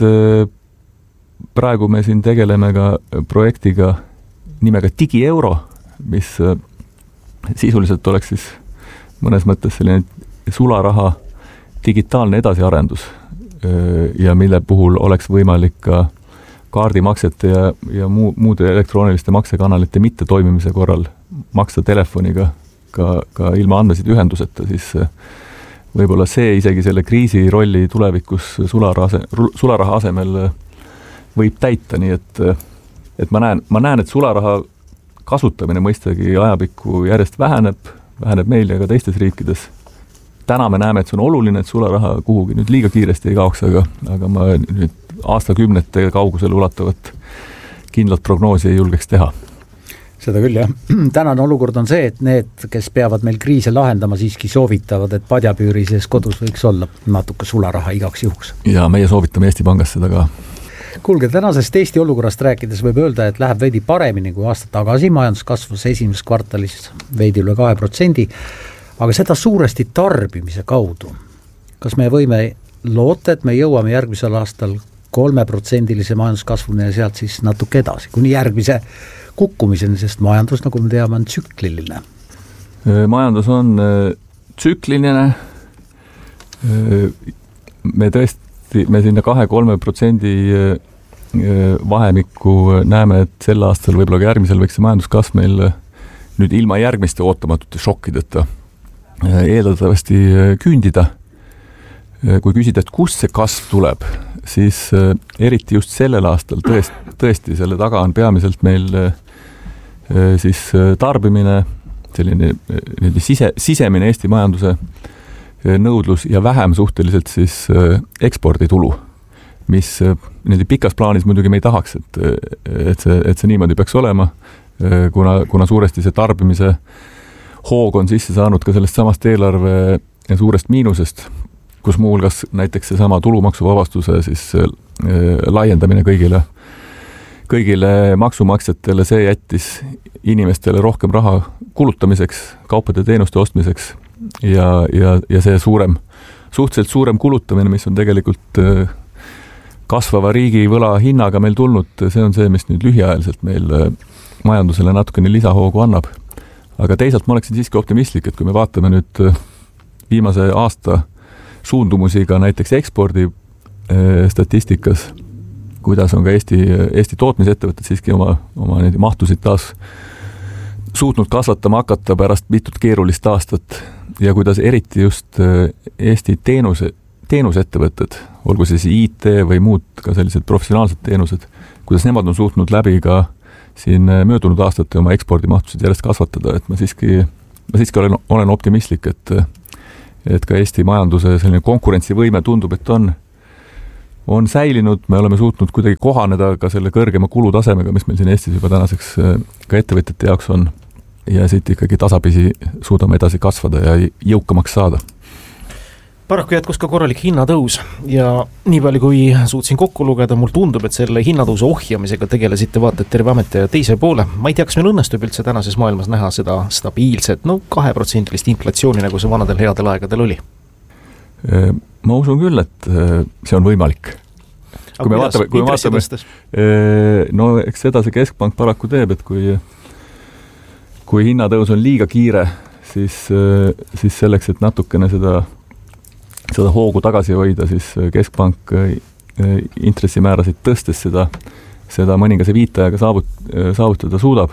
praegu me siin tegeleme ka projektiga nimega digieuro, mis sisuliselt oleks siis mõnes mõttes selline sularaha digitaalne edasiarendus ja mille puhul oleks võimalik ka kaardimaksete ja, ja muu, muude elektrooniliste maksekanalite mitte toimimise korral maksta telefoniga ka, ka ilma andmesid ühenduseta, siis võib-olla see isegi selle kriisi rolli tulevikus sularaha, sularaha asemel võib täita, nii et, et ma näen, ma näen, et sularaha kasutamine mõistagi ajapikku järjest väheneb, väheneb meil ja ka teistes riikides. Täna me näeme, et see on oluline, et sularaha kuhugi nüüd liiga kiiresti ei kaoks, aga, aga ma nüüd aastakümnete kaugusel ulatavat kindlat prognoosi ei julgeks teha. Seda küll, jah. Tänane olukord on see, et need, kes peavad meil kriise lahendama, siiski soovitavad, et padjapüüri sees kodus võiks olla natuke sularaha igaks juhuks. Ja meie soovitame Eesti Pangas seda ka. Kuulge, tänasest Eesti olukorrast rääkides võib öelda, et läheb veidi paremini kui aasta tagasi, majandus kasvas esimeses kvartalis veidi üle kahe protsendi, aga seda suuresti tarbimise kaudu. Kas me võime loota, et me jõuame järgmisel aastal kolme protsendilise majanduskasvuni ja sealt siis natuke edasi, kuni järgmise kukkumiseni, sest majandus, nagu me teame, on tsükliline? Majandus on tsükliline. Me tõesti, me sinna kahe-kolme protsendi vahemikku näeme, et sel aastal, võib-olla ka järgmisel võiks see majanduskasv meil nüüd ilma järgmiste ootamatute šokkideta eeldatavasti küündida. Kui küsida, et kust see kasv tuleb, siis eriti just sellel aastal tõesti, tõesti selle taga on peamiselt meil siis tarbimine, selline sise, sisemine Eesti majanduse nõudlus ja vähem suhteliselt siis eksporditulu, mis pikas plaanis muidugi me ei tahaks, et, et, see, et see niimoodi peaks olema, kuna, kuna suuresti see tarbimise hoog on sisse saanud ka sellest samast eelarve suurest miinusest, kus muuhulgas näiteks see sama tulumaksuvabastuse siis äh, laiendamine kõigile, kõigile maksumaksjatele, see jättis inimestele rohkem raha kulutamiseks, kaupade ja teenuste ostmiseks ja, ja, ja see suurem, suhteliselt suurem kulutamine, mis on tegelikult äh, kasvava riigi võla hinnaga meil tulnud, see on see, mis nüüd lühiajaliselt meil äh, majandusele natukene lisahoogu annab. Aga teisalt ma oleksin siiski optimistlik, et kui me vaatame nüüd viimase aasta suundumusi ka näiteks ekspordi statistikas, kuidas on ka Eesti, Eesti tootmisettevõtted siiski oma, oma neid mahtusid taas suutnud kasvatama hakata pärast mitut keerulist aastat ja kuidas eriti just Eesti teenuse, teenusettevõtted, olgu siis I T või muud ka sellised professionaalsed teenused, kuidas nemad on suutnud läbi ka siin möödunud aastate oma ekspordimahtusid järjest kasvatada, et ma siiski, ma siiski olen, olen optimistlik, et, et ka Eesti majanduse selline konkurentsivõime tundub, et on, on säilinud, me oleme suutnud kuidagi kohaneda ka selle kõrgema kulutasemega, mis meil siin Eestis juba tänaseks ka ettevõtjate jaoks on. ja siit ikkagi tasapisi suudame edasi kasvada ja jõukamaks saada. Paraku jätkus ka korralik hinnatõus ja nii palju kui suutsin kokku lugeda, mul tundub, et selle hinnatõusu ohjamisega tegelesite vaata terve ameti teise poole. Ma ei tea, kas meil õnnestub üldse tänases maailmas näha seda stabiilset, no kahe protsendilist inflatsiooni, nagu see vanadel headel aegadel oli. Ma usun küll, et see on võimalik. Kui me vaatame, kui me vaatame, no eks seda see keskpank paraku teeb, et kui, kui hinnatõus on liiga kiire, siis, siis selleks, et natukene seda seda hoogu tagasi hoida, siis keskpank intressimäärasid tõstes seda, seda mõningase viitajaga saavut, saavutada suudab.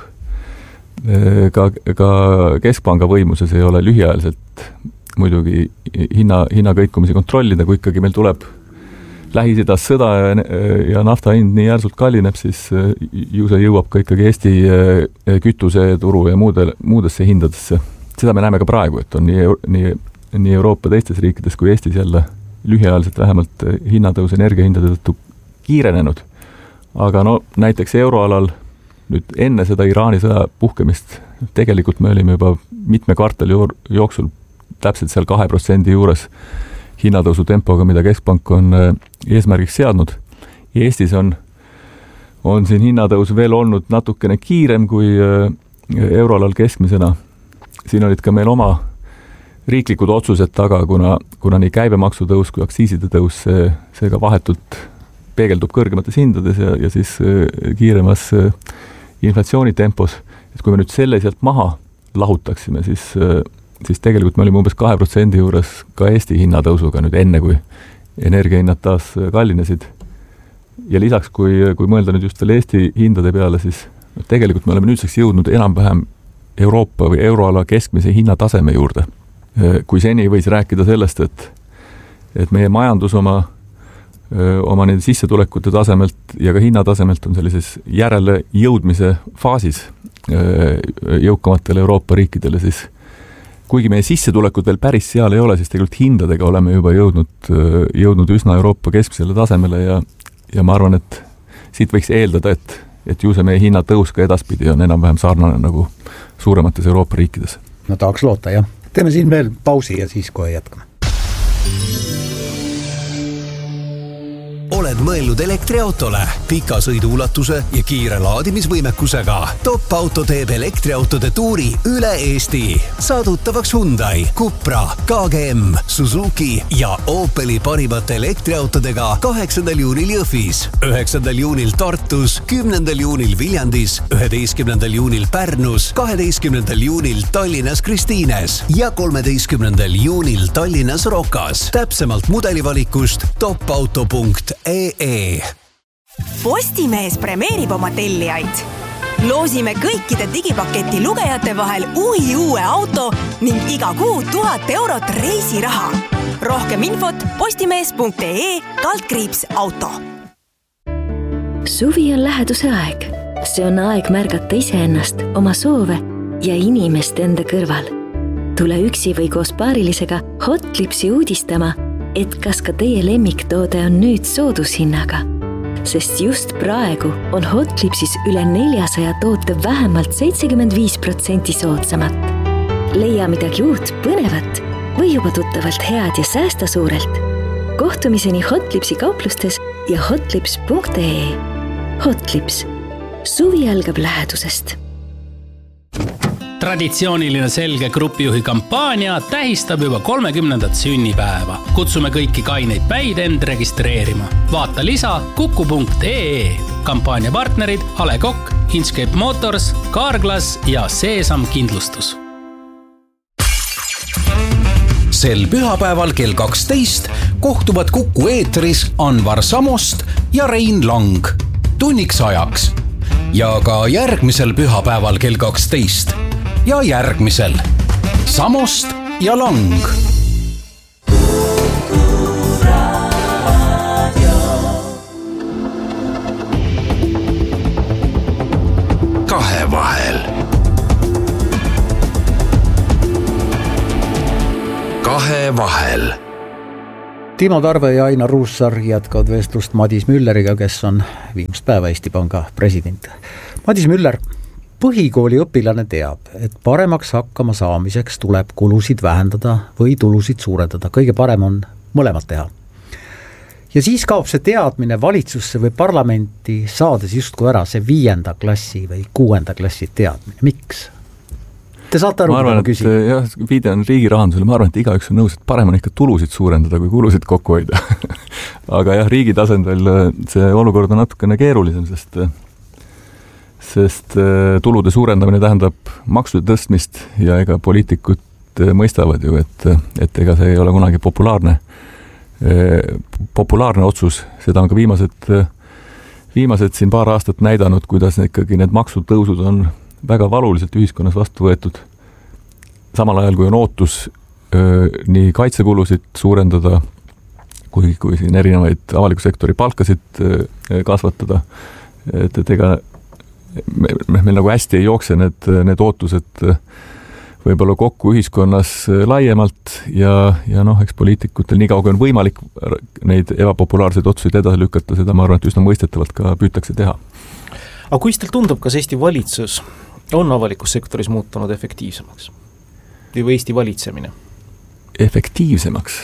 Ka, ka keskpanga võimuses ei ole lühiajaliselt muidugi hinna, hinnakõikumisi kontrollida, kui ikkagi meil tuleb Lähis-Idas sõda ja, ja nafta hind nii järsult kallineb, siis ju see jõuab ka ikkagi Eesti kütuse turu ja muude, muudesse hindadesse. Seda me näeme ka praegu, et on nii, nii nii Euroopa teistes riikides kui Eestis jälle lühiajaliselt vähemalt hinnatõus energiahindade tõttu kiirenenud. Aga no näiteks euroalal nüüd enne seda Iraani sõja puhkemist tegelikult me olime juba mitme kvartali jooksul täpselt seal kahe protsendi juures hinnatõusu tempoga, mida keskpank on eesmärgiks seadnud. Eestis on, on siin hinnatõus veel olnud natukene kiirem kui euroalal keskmisena. Siin olid ka meil oma riiklikud otsused taga, kuna, kuna nii käibemaksu tõus kui aktsiiside tõus, see, see ka vahetult peegeldub kõrgemates hindades ja, ja siis kiiremas inflatsioonitempos. Et kui me nüüd selle sealt maha lahutaksime, siis, siis tegelikult me olime umbes kahe protsendi juures ka Eesti hinnatõusuga nüüd enne, kui energiahinnad taas kallinesid. Ja lisaks, kui, kui mõelda nüüd just veel Eesti hindade peale, siis tegelikult me oleme nüüdseks jõudnud enam-vähem Euroopa või euroala keskmise hinnataseme juurde. Kui seni võis rääkida sellest, et, et meie majandus oma, oma nende sissetulekute tasemelt ja ka hinnatasemelt on sellises järele jõudmise faasis jõukamatele Euroopa riikidele, siis kuigi meie sissetulekud veel päris seal ei ole, siis tegelikult hindadega oleme juba jõudnud, jõudnud üsna Euroopa keskmisele tasemele ja, ja ma arvan, et siit võiks eeldada, et, et ju see meie hinnatõus ka edaspidi on enam-vähem sarnane nagu suuremates Euroopa riikides. No tahaks loota, jah. Teeme siin veel pausi ja siis kohe jätkame. Oled mõelnud elektriautole, pika sõiduulatuse ja kiire laadimisvõimekusega. Top Auto teeb elektriautode tuuri üle Eesti. Saadutavaks Hyundai, Cupra, K G M, Suzuki ja Opeli parimate elektriautodega kaheksandal juunil Jõhvis, üheksandal juunil Tartus, kümnendal juunil Viljandis, üheteistkümnendal juunil Pärnus, kaheteistkümnendal juunil Tallinnas Kristiines ja kolmeteistkümnendal juunil Tallinnas Rokas. Täpsemalt mudelivalikust topauto punkt ee. Postimees premeerib oma tellijaid. Loosime kõikide digipaketi lugejate vahel uhi uue auto ning iga kuu tuhat eurot reisiraha. Rohkem infot postimees punkt ee kaldkriips auto. Suvi on läheduse aeg. See on aeg märgata iseennast, oma soove ja inimest enda kõrval. Tule üksi või koos paarilisega Hotlipsi uudistama, et kas ka teie lemmiktoode on nüüd soodushinnaga. Sest just praegu on Hotlipsis üle neljasaja toote vähemalt seitsekümmend viis protsenti soodsamat. Leia midagi uut, põnevat või juba tuttavalt head ja säästa suurelt. Kohtumiseni Hotlipsi kauplustes ja hotlips punkt ee. Hotlips. Suvi algab lähedusest. Traditsiooniline selge grupijuhi kampaania tähistab juba kolmekümnendat sünnipäeva. Kutsume kõiki kaineid päid end registreerima. Vaata lisa kuku punkt ee. Kampaania partnerid A Le Coq, Inchcape Motors, Carglass ja Seesam Kindlustus. Sel pühapäeval kell kaksteist kohtuvad Kuku eetris Anvar Samost ja Rein Lang. Tunniks ajaks. Ja ka järgmisel pühapäeval kell kaksteist. Ja järgmisel Samost ja Lang. Kahevahel. Kahevahel. Timo Tarve ja Ainar Ruussaar jätkavad vestlust Madis Mülleriga, kes on viimast päeva Eesti Panga president. Madis Müller, põhikooli õpilane teab, et paremaks hakkama saamiseks tuleb kulusid vähendada või tulusid suurendada, kõige parem on mõlemad teha. Ja siis kaob see teadmine valitsusse või parlamenti saades justkui ära see viienda klassi või kuuenda klassi teadmine. Miks? Te saate aru, ma arvan, et jah, viide on riigi rahandusele, ma arvan, et igaüks on nõus, et parem on ikka tulusid suurendada, kui kulusid kokku hoida. Aga jah, riigi tasandil see olukord on natukene keerulisem, sest, sest tulude suurendamine tähendab maksude tõstmist ja ega poliitikud mõistavad ju, et, et ega see ei ole kunagi populaarne populaarne otsus, seda on ka viimased, viimased siin paar aastat näidanud, kuidas ikkagi need maksutõusud on väga valuliselt ühiskonnas vastu võetud. Samal ajal, kui on ootus öö, nii kaitsekulusid suurendada, kui, kui siin erinevaid avaliku sektori palkasid öö, kasvatada, et, et ega me, meil nagu hästi ei jookse need, need ootused võib-olla kokku ühiskonnas laiemalt ja, ja noh, eks poliitikutel nii kauga on võimalik neid ebapopulaarseid otsuseid edasi lükata, seda ma arvan, et üsna mõistetavalt ka püütakse teha. Aga kuidas teil tundub, kas Eesti valitsus on avalikus sektoris muutunud efektiivsemaks? Või Eesti valitsemine? Efektiivsemaks?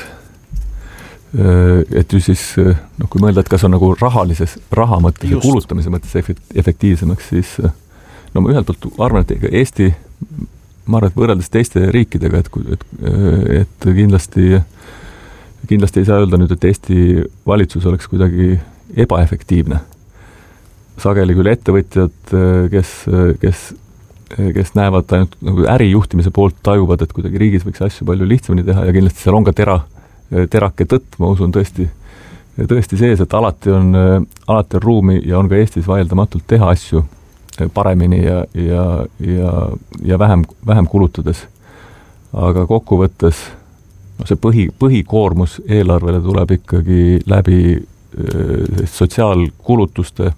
Et ju siis, noh, kui mõelda, et kas on nagu rahalises, raha mõttes ja kulutamise mõttes efektiivsemaks, siis no ma ühelt poolt arvan, et Eesti ma arvan, et võrreldes teiste riikidega, et, et, et kindlasti, kindlasti ei saa öelda nüüd, et Eesti valitsus oleks kuidagi ebaefektiivne. Sageli küll ettevõtjad, kes, kes, kes näevad ainult nagu ärijuhtimise poolt tajuvad, et kuidagi riigis võiks asju palju lihtsamini teha ja kindlasti seal on ka tera, terake tõtt, ma usun tõesti, tõesti sees, et alati on, alati on ruumi ja on ka Eestis vaieldamatult teha asju paremini ja, ja, ja, ja vähem, vähem kulutades. Aga kokkuvõttes no see põhi, põhikoormus eelarvele tuleb ikkagi läbi äh, sotsiaalkulutuste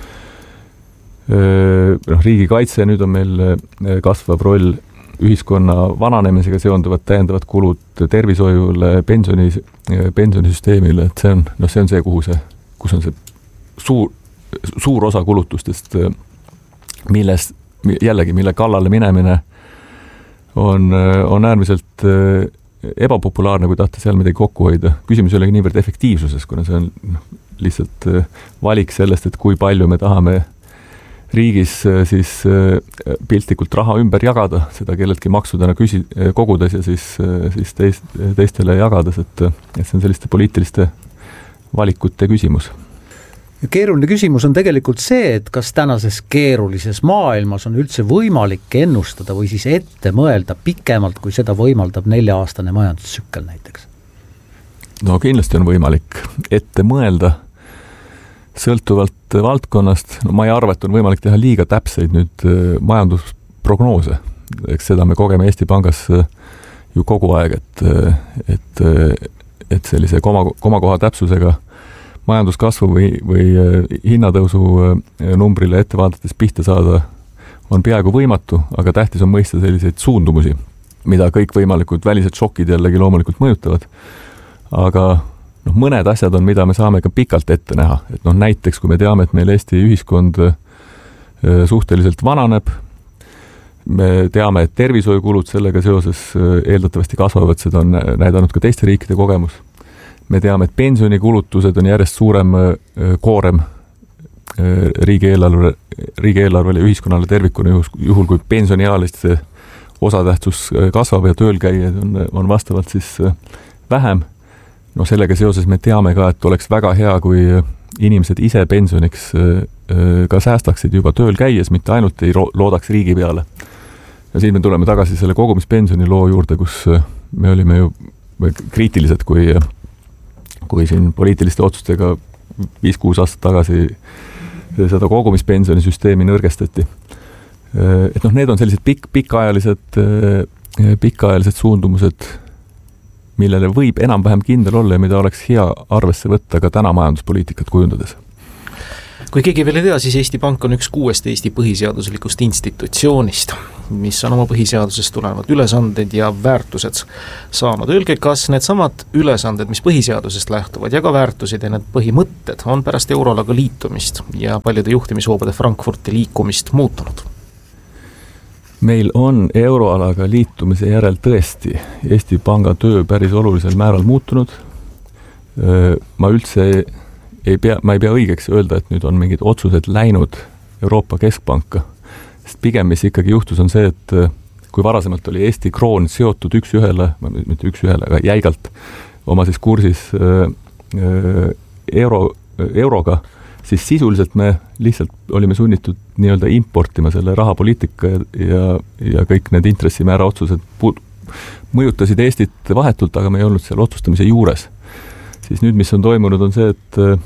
äh, noh, riigikaitse, nüüd on meil kasvav roll ühiskonna vananemisega seonduvad täiendavad kulud tervishoiule, pensioni, pensionisüsteemile, et see on, no see on see, kuhu see, kus on see suur, suur osa kulutustest millest, jällegi, mille kallale minemine on, on äärmiselt ebapopulaarne, kui tahta seal midagi kokku hoida. Küsimus ei olegi niivõrd efektiivsuses, kuna see on lihtsalt valik sellest, et kui palju me tahame riigis siis piltlikult raha ümber jagada, seda kelleltki maksudena küsi, kogudes ja siis, siis teist, teistele jagades, et, et see on selliste poliitiliste valikute küsimus. Ja keeruline küsimus on tegelikult see, et kas tänases keerulises maailmas on üldse võimalik ennustada või siis ette mõelda pikemalt, kui seda võimaldab nelja-aastane majandustsükkel näiteks? No kindlasti on võimalik ette mõelda sõltuvalt valdkonnast. No ma ei arva, et on võimalik teha liiga täpseid nüüd majandusprognoose. Eks seda me kogeme Eesti Pangas ju kogu aeg, et, et, et sellise koma, komakoha täpsusega majanduskasvu või, või hinnatõusu numbrile ette vaadates pihta saada on peaaegu võimatu, aga tähtis on mõista selliseid suundumusi, mida kõik võimalikud välised šokid jällegi loomulikult mõjutavad. Aga noh, mõned asjad on, mida me saame ka pikalt ette näha. Et noh, näiteks, kui me teame, et meil Eesti ühiskond suhteliselt vananeb, me teame, et tervishoiukulud sellega seoses eeldatavasti kasvavad, seda on näidanud ka teiste riikide kogemus. Me teame, et pensionikulutused on järjest suurem koorem riigieelarve, riigieelarvele ja ühiskonnale tervikuna, juhul kui pensioniealiste osatähtsus kasvab ja tööl käijad on, on vastavalt siis vähem. No sellega seoses me teame ka, et oleks väga hea, kui inimesed ise pensioniks ka säästaksid juba tööl käies, mitte ainult ei loodaks riigi peale. Ja siin me tuleme tagasi selle kogumispensioni loo juurde, kus me olime ju kriitilised, kui kui siin poliitiliste otsustega viis-kuus aastat tagasi seda kogumispensionisüsteemi nõrgestati. Et noh, need on sellised pikk, pikaajalised, pikaajalised suundumused, millele võib enam-vähem kindel olla ja mida oleks hea arvesse võtta ka täna majanduspoliitikat kujundades. Kui keegi veel ei tea, siis Eesti Pank on üks kuuest Eesti põhiseaduslikust institutsioonist, mis on oma põhiseadusest tulevad ülesanded ja väärtused saanud. Öelge, kas need samad ülesanded, mis põhiseadusest lähtuvad ja ka väärtused ja need põhimõtted on pärast eurolaga liitumist ja paljude juhtimishoobade Frankfurti liikumist muutunud? meil on euroalaga liitumise järel tõesti Eesti Panga töö päris olulisel määral muutunud. Ma üldse ei pea, ma ei pea õigeks öelda, et nüüd on mingid otsused läinud Euroopa Keskpanka. Sest pigem, mis ikkagi juhtus, on see, et kui varasemalt oli Eesti kroon seotud üks ühele, mitte üks ühele, aga jäigalt oma siis kursis euro, euroga, siis sisuliselt me lihtsalt olime sunnitud nii-öelda importima selle rahapoliitika ja, ja kõik need intressimäära otsused puud, mõjutasid Eestit vahetult, aga me ei olnud seal otsustamise juures. Siis nüüd, mis on toimunud, on see,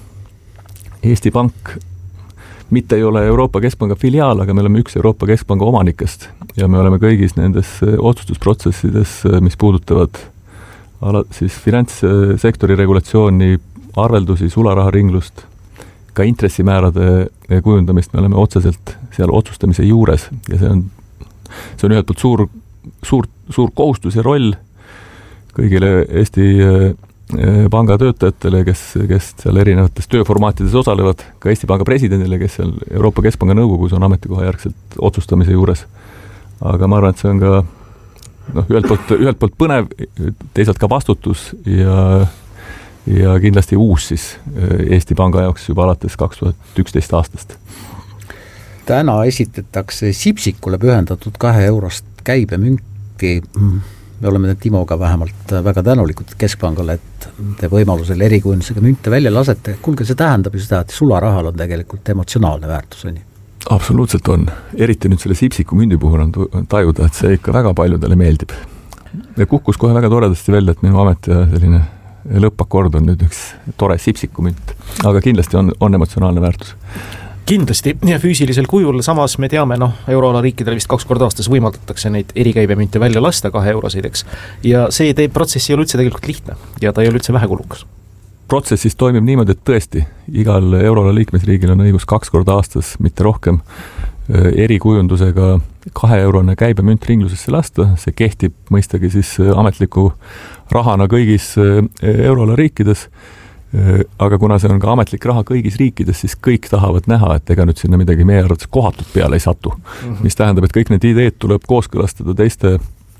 et Eesti Pank mitte ei ole Euroopa Keskpanga filiaal, aga me oleme üks Euroopa Keskpanga omanikest ja me oleme kõigis nendes otsustusprotsessides, mis puudutavad ala, siis finantssektori regulatsiooni, arveldusi, sularaharinglust, ka intressimäärade kujundamist me oleme otseselt seal otsustamise juures ja see on, see on ühelt poolt suur, suur, suur kohustus ja roll kõigile Eesti Panga töötajatele, kes, kes seal erinevates tööformaatides osalevad, ka Eesti Panga presidendile, kes seal Euroopa Keskpanga nõukogus on ametikoha järgselt otsustamise juures. Aga ma arvan, et see on ka noh, ühelt poolt, ühelt poolt põnev, teisalt ka vastutus ja ja kindlasti uus siis Eesti Panga jaoks juba alates kaks tuhat üksteist aastast. Täna esitatakse Sipsikule pühendatud kahe eurost käibemünti. Me oleme Timoga vähemalt väga tänulikud Keskpangale, et te võimalusel erikujundusega münte välja lasete. Kuulge, see tähendab ju seda, et sularahal on tegelikult emotsionaalne väärtus. On ju? Absoluutselt on. Eriti nüüd selle Sipsiku mündi puhul on tajuda, et see ikka väga paljudele meeldib. Ja kukkus kohe väga toredasti välja, et minu amet ja selline lõppakord on nüüd üks tore Sipsikumünt, aga kindlasti on, on emotsionaalne väärtus. Kindlasti ja füüsilisel kujul, samas me teame, noh, euroala riikidel vist kaks korda aastas võimaldatakse neid erikäibemünte välja lasta kahe eurosideks ja see teeb protsessi ei ole üldse tegelikult lihtne ja ta ei ole üldse vähe kulukas. Protsessis toimib niimoodi, et tõesti igal euroala liikmesriigil on õigus kaks korda aastas, mitte rohkem, erikujundusega kahe eurone käibemünt ringlusesse lasta, see kehtib mõistagi siis ametliku rahana kõigis euroala riikides, aga kuna see on ka ametlik raha kõigis riikides, siis kõik tahavad näha, et ega nüüd sinna midagi meie arvates kohatut peale ei satu, mm-hmm. mis tähendab, et kõik need ideed tuleb kooskõlastada teiste,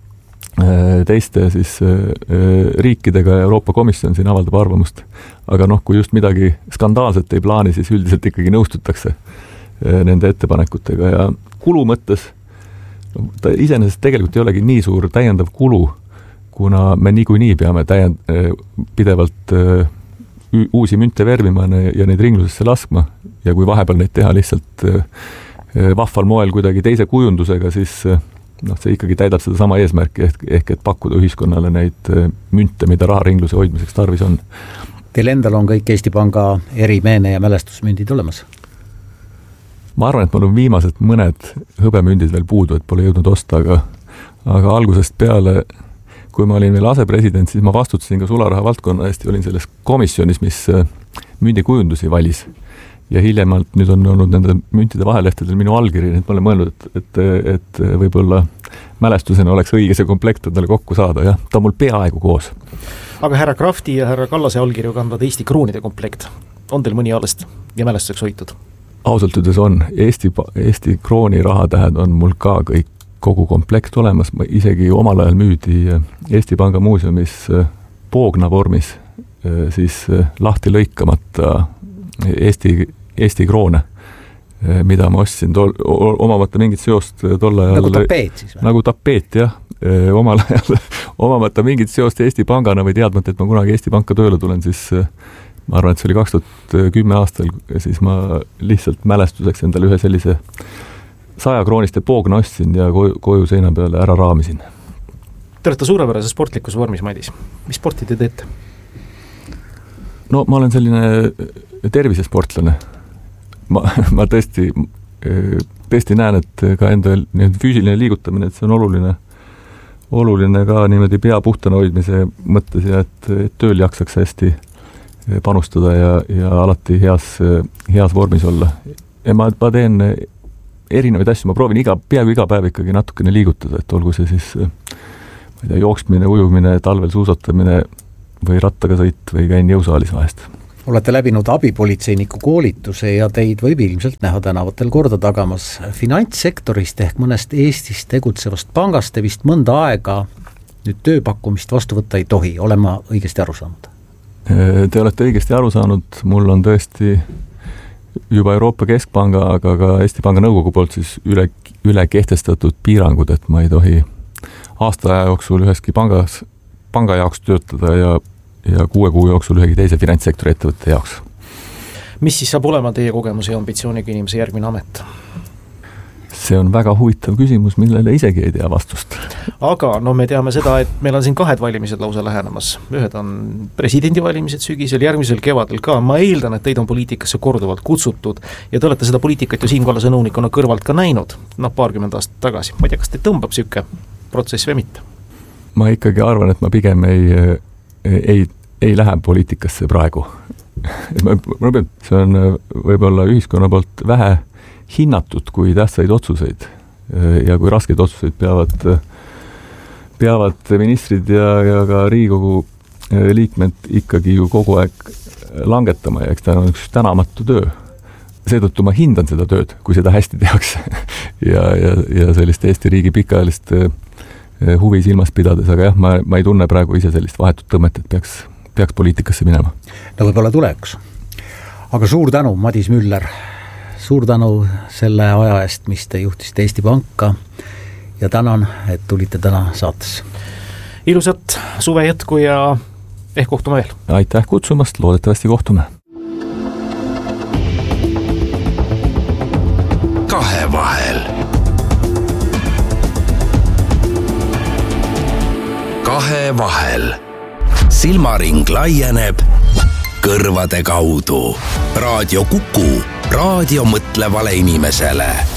teiste siis riikidega ja Euroopa Komisjon siin avaldab arvamust, aga noh, kui just midagi skandaalset ei plaani, siis üldiselt ikkagi nõustutakse nende ettepanekutega ja kulu mõttes ta iseenesest tegelikult ei olegi nii suur täiendav kulu, kuna me niikuinii peame täiend, pidevalt uusi münte värvima ja neid ringlusesse laskma ja kui vahepeal neid teha lihtsalt vahval moel kuidagi teise kujundusega, siis noh, see ikkagi täidab seda sama eesmärki ehk, ehk et pakkuda ühiskonnale neid münte, mida raharingluse hoidmiseks tarvis on. Teil endal on kõik Eesti Panga erimeene ja mälestusmündid olemas? Ma arvan, et mul on viimased mõned hõbemündid veel puudu, et pole jõudnud osta, aga, aga algusest peale, kui ma olin veel asepresident, siis ma vastutasin ka sularaha valdkonna eest ja olin selles komisjonis, mis mündikujundusi valis. Ja hiljemalt nüüd on olnud nende müntide vahelehtedel minu allkiri, et ma olen mõelnud, et, et, et võib-olla mälestusena oleks õige see komplekt endale kokku saada. Ja ta on mul peaaegu koos. Aga härra Krafti ja härra Kallase allkirju kandvad Eesti kroonide komplekt. On teil mõni alles ja mälestuseks hoitud? Ausalt üdes on. Eesti, Eesti krooni rahatähed on mul ka kõik kogu komplekt olemas. Ma isegi omal ajal müüdi Eesti Panga muuseumis poogna vormis siis lahti lõikamata Eesti, Eesti kroone, mida ma ostsin tol, omamata mingit seost tol ajal. Nagu tapeet siis või? Nagu tapeet, jah. Omal ajal omamata mingit seost Eesti Pangana või teadmata, et ma kunagi Eesti Panka tööle tulen, siis ma arvan, et see oli kaks tuhat kümme aastal, siis ma lihtsalt mälestuseks endale ühe sellise saja krooniste poogna ostsin ja koju, koju seina peale ära raamisin. Te olete suurepärase sportlikus vormis, Madis. Mis sporti te teete? No ma olen selline tervisesportlane. Ma, ma tõesti, tõesti näen, et ka enda füüsiline liigutamine, et see on oluline, oluline ka niimoodi pea puhtana hoidmise mõttes ja et, et tööl jaksaks hästi panustada ja, ja alati heas, heas vormis olla. Ja ma, ma teen erinevaid asju, ma proovin iga, peaaegu iga päev ikkagi natukene liigutada, et olgu see siis ma ei tea, jooksmine, ujumine, talvel suusatamine või rattaga sõit või käin jõusaalis vahest. olete läbinud abipolitseiniku koolituse ja teid võib ilmselt näha tänavatel korda tagamas. Finantssektorist ehk mõnest Eestis tegutsevast pangast te vist mõnda aega nüüd tööpakkumist vastu võtta ei tohi, olen ma õigesti aru saanud? Te olete õigesti aru saanud, mul on tõesti juba Euroopa Keskpanga, aga ka Eesti Panga nõukogu poolt siis üle, üle kehtestatud piirangud, et ma ei tohi aasta aja jooksul üheski pangas, panga jaoks töötada ja ja kuue kuu jooksul ühegi teise finantssektori ettevõtte jaoks. Mis siis saab olema teie kogemuse ja ambitsiooniga inimese järgmine amet? See on väga huvitav küsimus, millele isegi ei tea vastust. Aga no me teame seda, et meil on siin kahed valimised lausa lähenemas. Ühed on presidendivalimised sügisel, järgmisel kevadel ka. Ma eeldan, et teid on poliitikasse korduvalt kutsutud ja te olete seda poliitikat ju Siim Kallase nõunikuna kõrvalt ka näinud, noh paarkümmend aastat tagasi. Ma ei tea, kas te tõmbab siuke protsess või mitte? Ma ikkagi arvan, et ma pigem ei ei, ei lähe poliitikasse praegu. ma, ma pean, see on võib-olla ühiskonna poolt vähe hinnatud kui tähtsaid otsuseid ja kui raskeid otsuseid peavad, peavad ministrid ja, ja ka Riigikogu liikmed ikkagi ju kogu aeg langetama ja eks ta on üks tänamatu töö. Seetõttu ma hindan seda tööd, kui seda hästi tehakse ja, ja, ja sellist Eesti riigi pikaajalist huvi silmas pidades, aga jah, ma, ma ei tunne praegu ise sellist vahetut tõmmet, et peaks, peaks poliitikasse minema. No võib-olla tuleks. Aga suur tänu, Madis Müller, suur tänu selle aja eest, mis te juhtisite Eesti Panka ja tänan, et tulite täna saates. Ilusat suve jätku ja ehk kohtume veel. Aitäh kutsumast, loodetavasti kohtume. Kahevahel. Kahevahel. Silmaring laieneb kõrvade kaudu. Raadio Kuku, raadio mõtlevale inimesele.